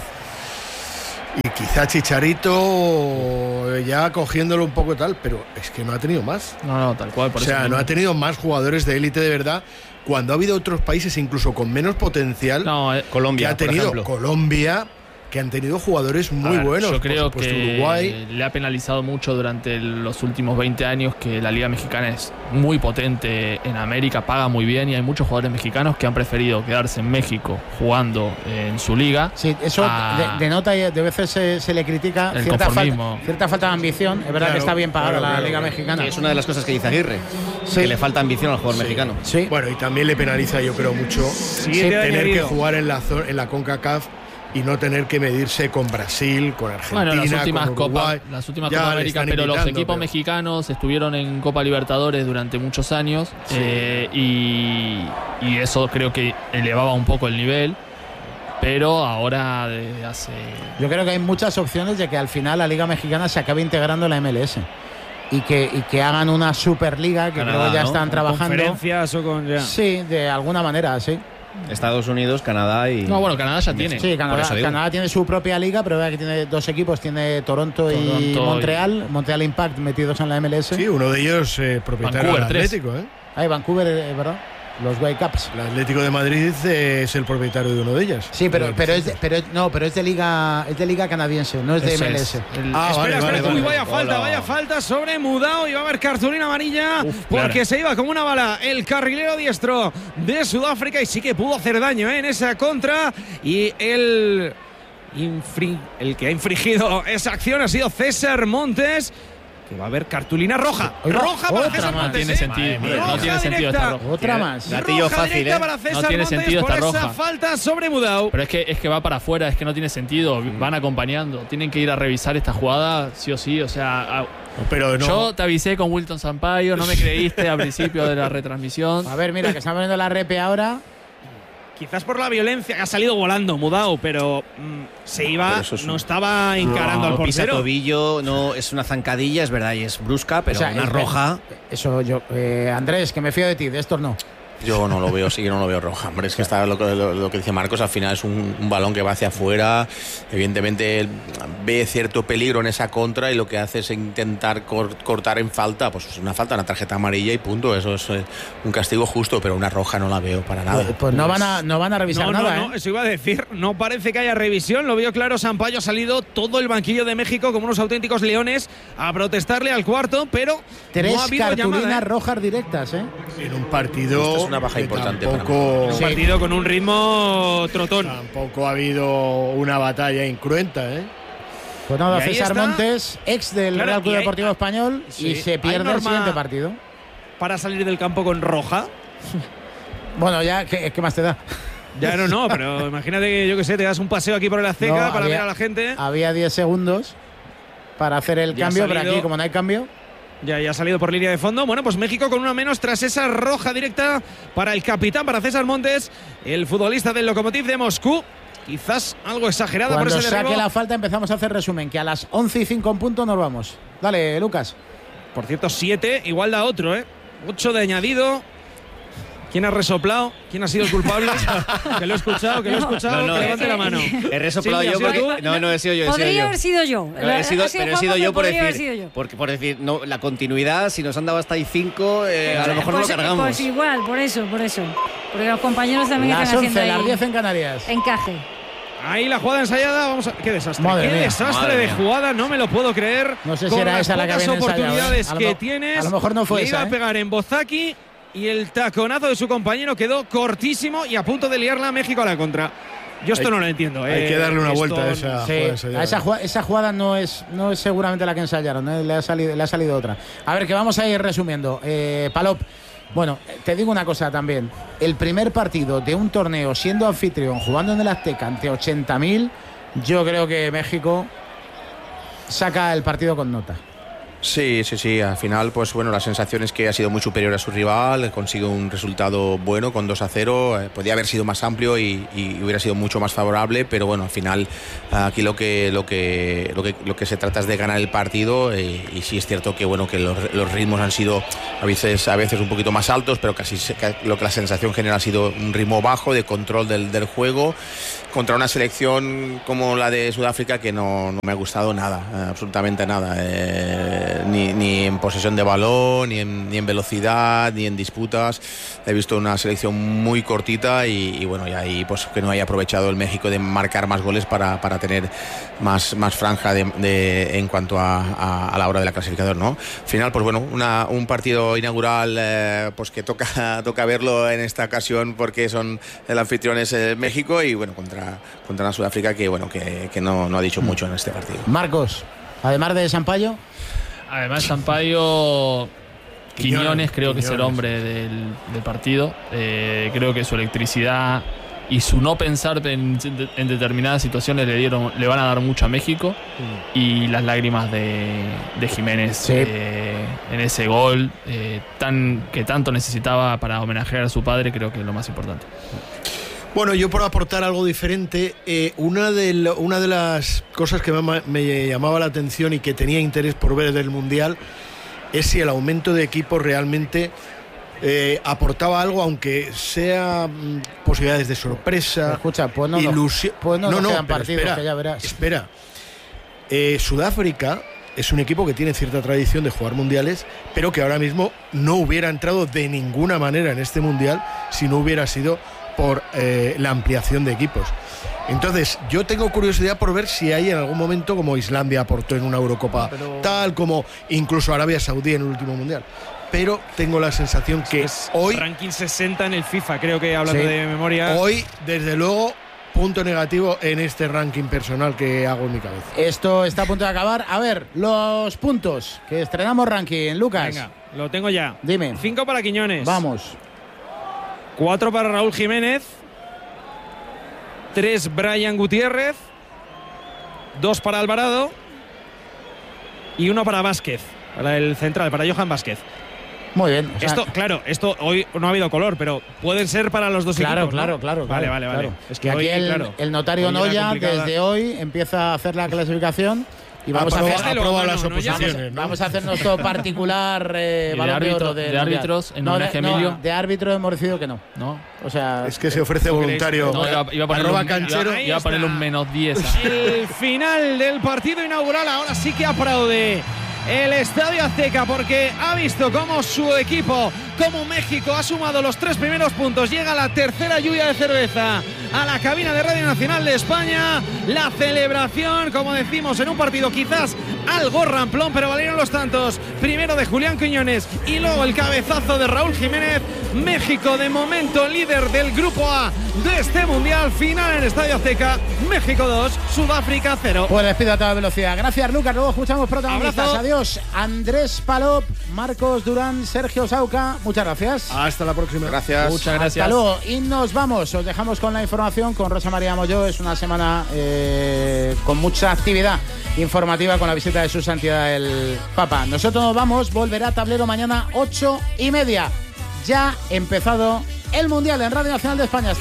y quizá Chicharito ya cogiéndolo un poco tal, pero es que no ha tenido más. No, no, tal cual. Por O eso sea, mismo. no ha tenido más jugadores de élite de verdad, cuando ha habido otros países incluso con menos potencial, No, eh, que Colombia, ha por tenido ejemplo. Colombia, que han tenido jugadores a muy ver, buenos. Yo por creo supuesto, que Uruguay. le ha penalizado mucho durante los últimos veinte años que la Liga Mexicana es muy potente en América, paga muy bien, y hay muchos jugadores mexicanos que han preferido quedarse en México jugando en su liga. Sí, eso Ah. de- denota y de veces se, se le critica El cierta conformismo. falta, cierta falta de ambición. Es verdad Claro, que está bien pagada claro, la claro, Liga claro. Mexicana. Que es una de las cosas que dice Aguirre, Sí. que le falta ambición al jugador mexicano. Sí. Bueno, y también le penaliza, yo creo, mucho Siguiente tener que añadido. jugar en la, zo- en la CONCACAF y no tener que medirse con Brasil, con Argentina, Bueno, las últimas con Uruguay. Copas, las últimas Ya Copa le América, están pero los invitando, equipos pero- mexicanos estuvieron en Copa Libertadores durante muchos años, eh, y, y eso creo que elevaba un poco el nivel, pero ahora desde hace Yo creo que hay muchas opciones de que al final la Liga Mexicana se acabe integrando en la M L S y que, y que hagan una Superliga que Canadá, creo que ya ¿no? están Con trabajando. conferencias o con ya. Sí, de alguna manera, sí. Estados Unidos, Canadá y. No, bueno, Canadá ya tiene. Sí, Por Canadá, eso digo. Canadá tiene su propia liga, pero vea que tiene dos equipos, tiene Toronto, y Toronto Montreal, Montreal Impact metidos en la M L S. Sí, uno de ellos eh, propietario Vancouver, del tres. Atlético, ¿eh? Ahí Vancouver, eh, ¿verdad? Los Whitecaps. El Atlético de Madrid eh, es el propietario de uno de ellas. Sí, pero, El pero es de, Vicente. pero es- no, pero es de liga, es de liga canadiense, no es de Eso M L es. S. El- Ah, espera, vale, espera, vale, uy, vale. vaya falta, Hola. vaya falta sobre Mudao, y va a haber cartulina amarilla porque clara. se iba como una bala el carrilero diestro de Sudáfrica, y sí que pudo hacer daño, ¿eh? En esa contra, y el, infri- el que ha infringido esa acción ha sido César Montes, que va a haber cartulina roja. Oiga, Roja para otra César más. Montes. tiene ¿eh? sentido, Madre no mía. tiene Roja sentido esta directa. roja. Otra más. Gatillo Roja fácil, directa ¿eh? para César No tiene Montes sentido por esta esa roja. falta sobre Mudao. Pero es que es que va para afuera, es que no tiene sentido. Van acompañando, tienen que ir a revisar esta jugada sí o sí. O sea, a- Pero no. yo te avisé con Wilton Sampaio, no me creíste al principio de la retransmisión. A ver, mira, que están poniendo la repe ahora. Quizás por la violencia, que ha salido volando Mudao, pero mm, se iba, Pero eso es no un- estaba encarando al No pisa portero. tobillo, no es una zancadilla, es verdad, y es brusca, pero O sea, una es- roja. Eso yo. eh, Andrés, que me fío de ti, de estos no. Yo no lo veo, sí que no lo veo roja. Hombre, es que está lo, que- lo- lo que dice Marcos, al final es un, un balón que va hacia afuera. Evidentemente él ve cierto peligro en esa contra y lo que hace es intentar cor- cortar en falta. Pues es una falta, una tarjeta amarilla y punto. Eso es eh, un castigo justo, pero una roja no la veo para nada. Pues, pues no van a, no van a revisar No, no, nada, no, ¿eh? eso iba a decir. No parece que haya revisión. Lo vio claro Sampaio. Ha salido todo el banquillo de México como unos auténticos leones a protestarle al cuarto, pero Tres no ha habido cartulinas llamada, ¿eh? rojas directas, ¿eh? En un partido. Esto es una baja que importante para Tampoco, Un partido con un ritmo trotón. tampoco ha habido una batalla incruenta, ¿eh? Pues nada, Y ahí César está. Montes, ex del Claro, Real Club y ahí- Deportivo Español, Sí, y se hay pierde el norma- siguiente partido. Para salir del campo con roja. Bueno, ya, ¿qué, qué más te da? Ya no, no, pero imagínate que yo que sé, te das un paseo aquí por el Azteca No, para había- ver a la gente. Había diez segundos para hacer el Ya ha cambio, pero salido. aquí, como no hay cambio, Ya, ya ha salido por línea de fondo. Bueno, pues México con una menos tras esa roja directa para el capitán, para César Montes, el futbolista del Lokomotiv de Moscú. Quizás algo exagerada por cuando ese saque derribo. la falta empezamos a hacer resumen, que a las once y cinco en punto nos vamos. Dale, Lucas. Por cierto, siete, igual da otro, ¿eh? ocho de añadido. ¿Quién ha resoplado? ¿Quién ha sido el culpable? Que lo he escuchado, que lo he escuchado, No, no, que eh, levante la mano. He resoplado Silvia, yo ¿has sido porque. tú? No, no he sido yo. He sido Podría yo. haber sido yo. Pero he sido, Ha sido pero he sido Juanma, yo por podría haber decir, sido yo. porque por decir, no, la continuidad, si nos han dado hasta ahí cinco, eh, a lo mejor pues, no lo cargamos. Pues igual, por eso, por eso. Porque los compañeros también Las están haciendo once, las ahí diez en Canarias. encaje. Ahí la jugada ensayada, vamos a… ¡Qué desastre! Madre ¡Qué mía. desastre Madre de mía. jugada! No me lo puedo creer. No sé si Con era las esa la que pocas habían ensayado, oportunidades ¿eh? A lo que mo- tienes. a lo mejor no fue le esa, iba ¿eh? a pegar en Bozaki y el taconazo de su compañero quedó cortísimo y a punto de liarla a México a la contra. Yo esto hay, no lo entiendo. Hay eh, que darle una esto, vuelta a esa sí, jugada. a esa, jugada, esa jugada no es, no es seguramente la que ensayaron, ¿eh? le, ha salido, le ha salido otra. A ver, que vamos a ir resumiendo. Eh, Palop, bueno, te digo una cosa también. El primer partido de un torneo siendo anfitrión, jugando en el Azteca ante ochenta mil, yo creo que México saca el partido con nota. Sí, sí, sí. Al final, pues bueno, la sensación es que ha sido muy superior a su rival, consigue un resultado bueno con dos a cero. Eh, podía haber sido más amplio y, y hubiera sido mucho más favorable, pero bueno, al final aquí lo que lo que lo que lo que se trata es de ganar el partido eh, y sí es cierto que bueno que los, los ritmos han sido a veces a veces un poquito más altos, pero casi lo que la sensación general ha sido un ritmo bajo de control del, del juego contra una selección como la de Sudáfrica que no, no me ha gustado nada, eh, absolutamente nada. Eh, Ni, ni en posesión de balón, ni en, ni en velocidad, ni en disputas. He visto una selección muy cortita y, y bueno, y ahí pues que no haya aprovechado el México de marcar más goles para, para tener más, más franja de, de, en cuanto a, a, a la hora de la clasificación, ¿no? Al final, pues bueno, una, un partido inaugural eh, pues que toca, toca verlo en esta ocasión porque son el anfitrión es eh, México y bueno, contra, contra la Sudáfrica que bueno, que, que no, no ha dicho mucho en este partido. Marcos, además de Sampaio. Además, Sampaio, Quiñones, Quiñones creo que es el hombre del, del partido. Eh, creo que su electricidad y su no pensar en, en determinadas situaciones le dieron, le van a dar mucho a México. Mm. Y las lágrimas de, de Jiménez sí. eh, en ese gol eh, tan, que tanto necesitaba para homenajear a su padre, creo que es lo más importante. Bueno, yo por aportar algo diferente, eh, una, de lo, una de las cosas que me, me llamaba la atención y que tenía interés por ver del Mundial es si el aumento de equipos realmente eh, aportaba algo, aunque sea mm, posibilidades de sorpresa, escucha, pues no, ilusión. Pues no, no, no, quedan partidos, espera, que ya verás. Espera, eh, Sudáfrica es un equipo que tiene cierta tradición de jugar mundiales, pero que ahora mismo no hubiera entrado de ninguna manera en este Mundial si no hubiera sido por eh, la ampliación de equipos. Entonces yo tengo curiosidad por ver si hay en algún momento, como Islandia aportó en una Eurocopa, pero... tal como incluso Arabia Saudí en el último Mundial, pero tengo la sensación que es hoy ranking sesenta en el FIFA, creo que hablando sí, de memoria, hoy desde luego punto negativo en este ranking personal que hago en mi cabeza. Esto está a punto de acabar. A ver, los puntos que estrenamos ranking, Lucas. Venga, lo tengo ya. Dime. Cinco para Quiñones. Vamos. Cuatro para Raúl Jiménez. Tres Brian Gutiérrez. Dos para Alvarado. Y uno para Vázquez. Para el central, para Johan Vázquez. Muy bien. O sea, esto, claro, esto hoy no ha habido color, pero pueden ser para los dos claro, equipos, claro, ¿no? claro, Vale, claro, vale, vale. Claro. Es que y aquí hoy, el, claro, el notario Noya, desde hoy, empieza a hacer la clasificación. Y vamos, Aproba, a hacer, aproba las no, no, oposiciones, vamos, ¿no? vamos a hacer nuestro particular eh, de, árbitro, de, de árbitros en no, homenaje a no, Emilio. de árbitro hemos decidido que no. No. O sea, es que se ofrece voluntario. No, iba, iba a ponerle un, canchero. iba, iba a ponerle un menos diez. El final del partido inaugural ahora sí que aplaude el Estadio Azteca porque ha visto cómo su equipo, como México, ha sumado los tres primeros puntos. Llega la tercera lluvia de cerveza a la cabina de Radio Nacional de España. La celebración, como decimos, en un partido quizás algo ramplón, pero valieron los tantos. Primero de Julián Quiñones y luego el cabezazo de Raúl Jiménez. México de momento líder del grupo A de este Mundial. Final en el Estadio Azteca. México dos, Sudáfrica cero. Pues despido a toda velocidad. Gracias, Lucas. Luego escuchamos protagonistas. Abrazo. Adiós, Andrés Palop, Marcos Durán, Sergio Sauca. Muchas gracias. Hasta la próxima. Gracias. Muchas gracias. Hasta luego. Y nos vamos. Os dejamos con la información con Rosa María Molló. Es una semana eh, con mucha actividad informativa con la visita de su santidad el Papa. Nosotros nos vamos. Volverá Tablero mañana ocho y media. Ya empezado el Mundial en Radio Nacional de España.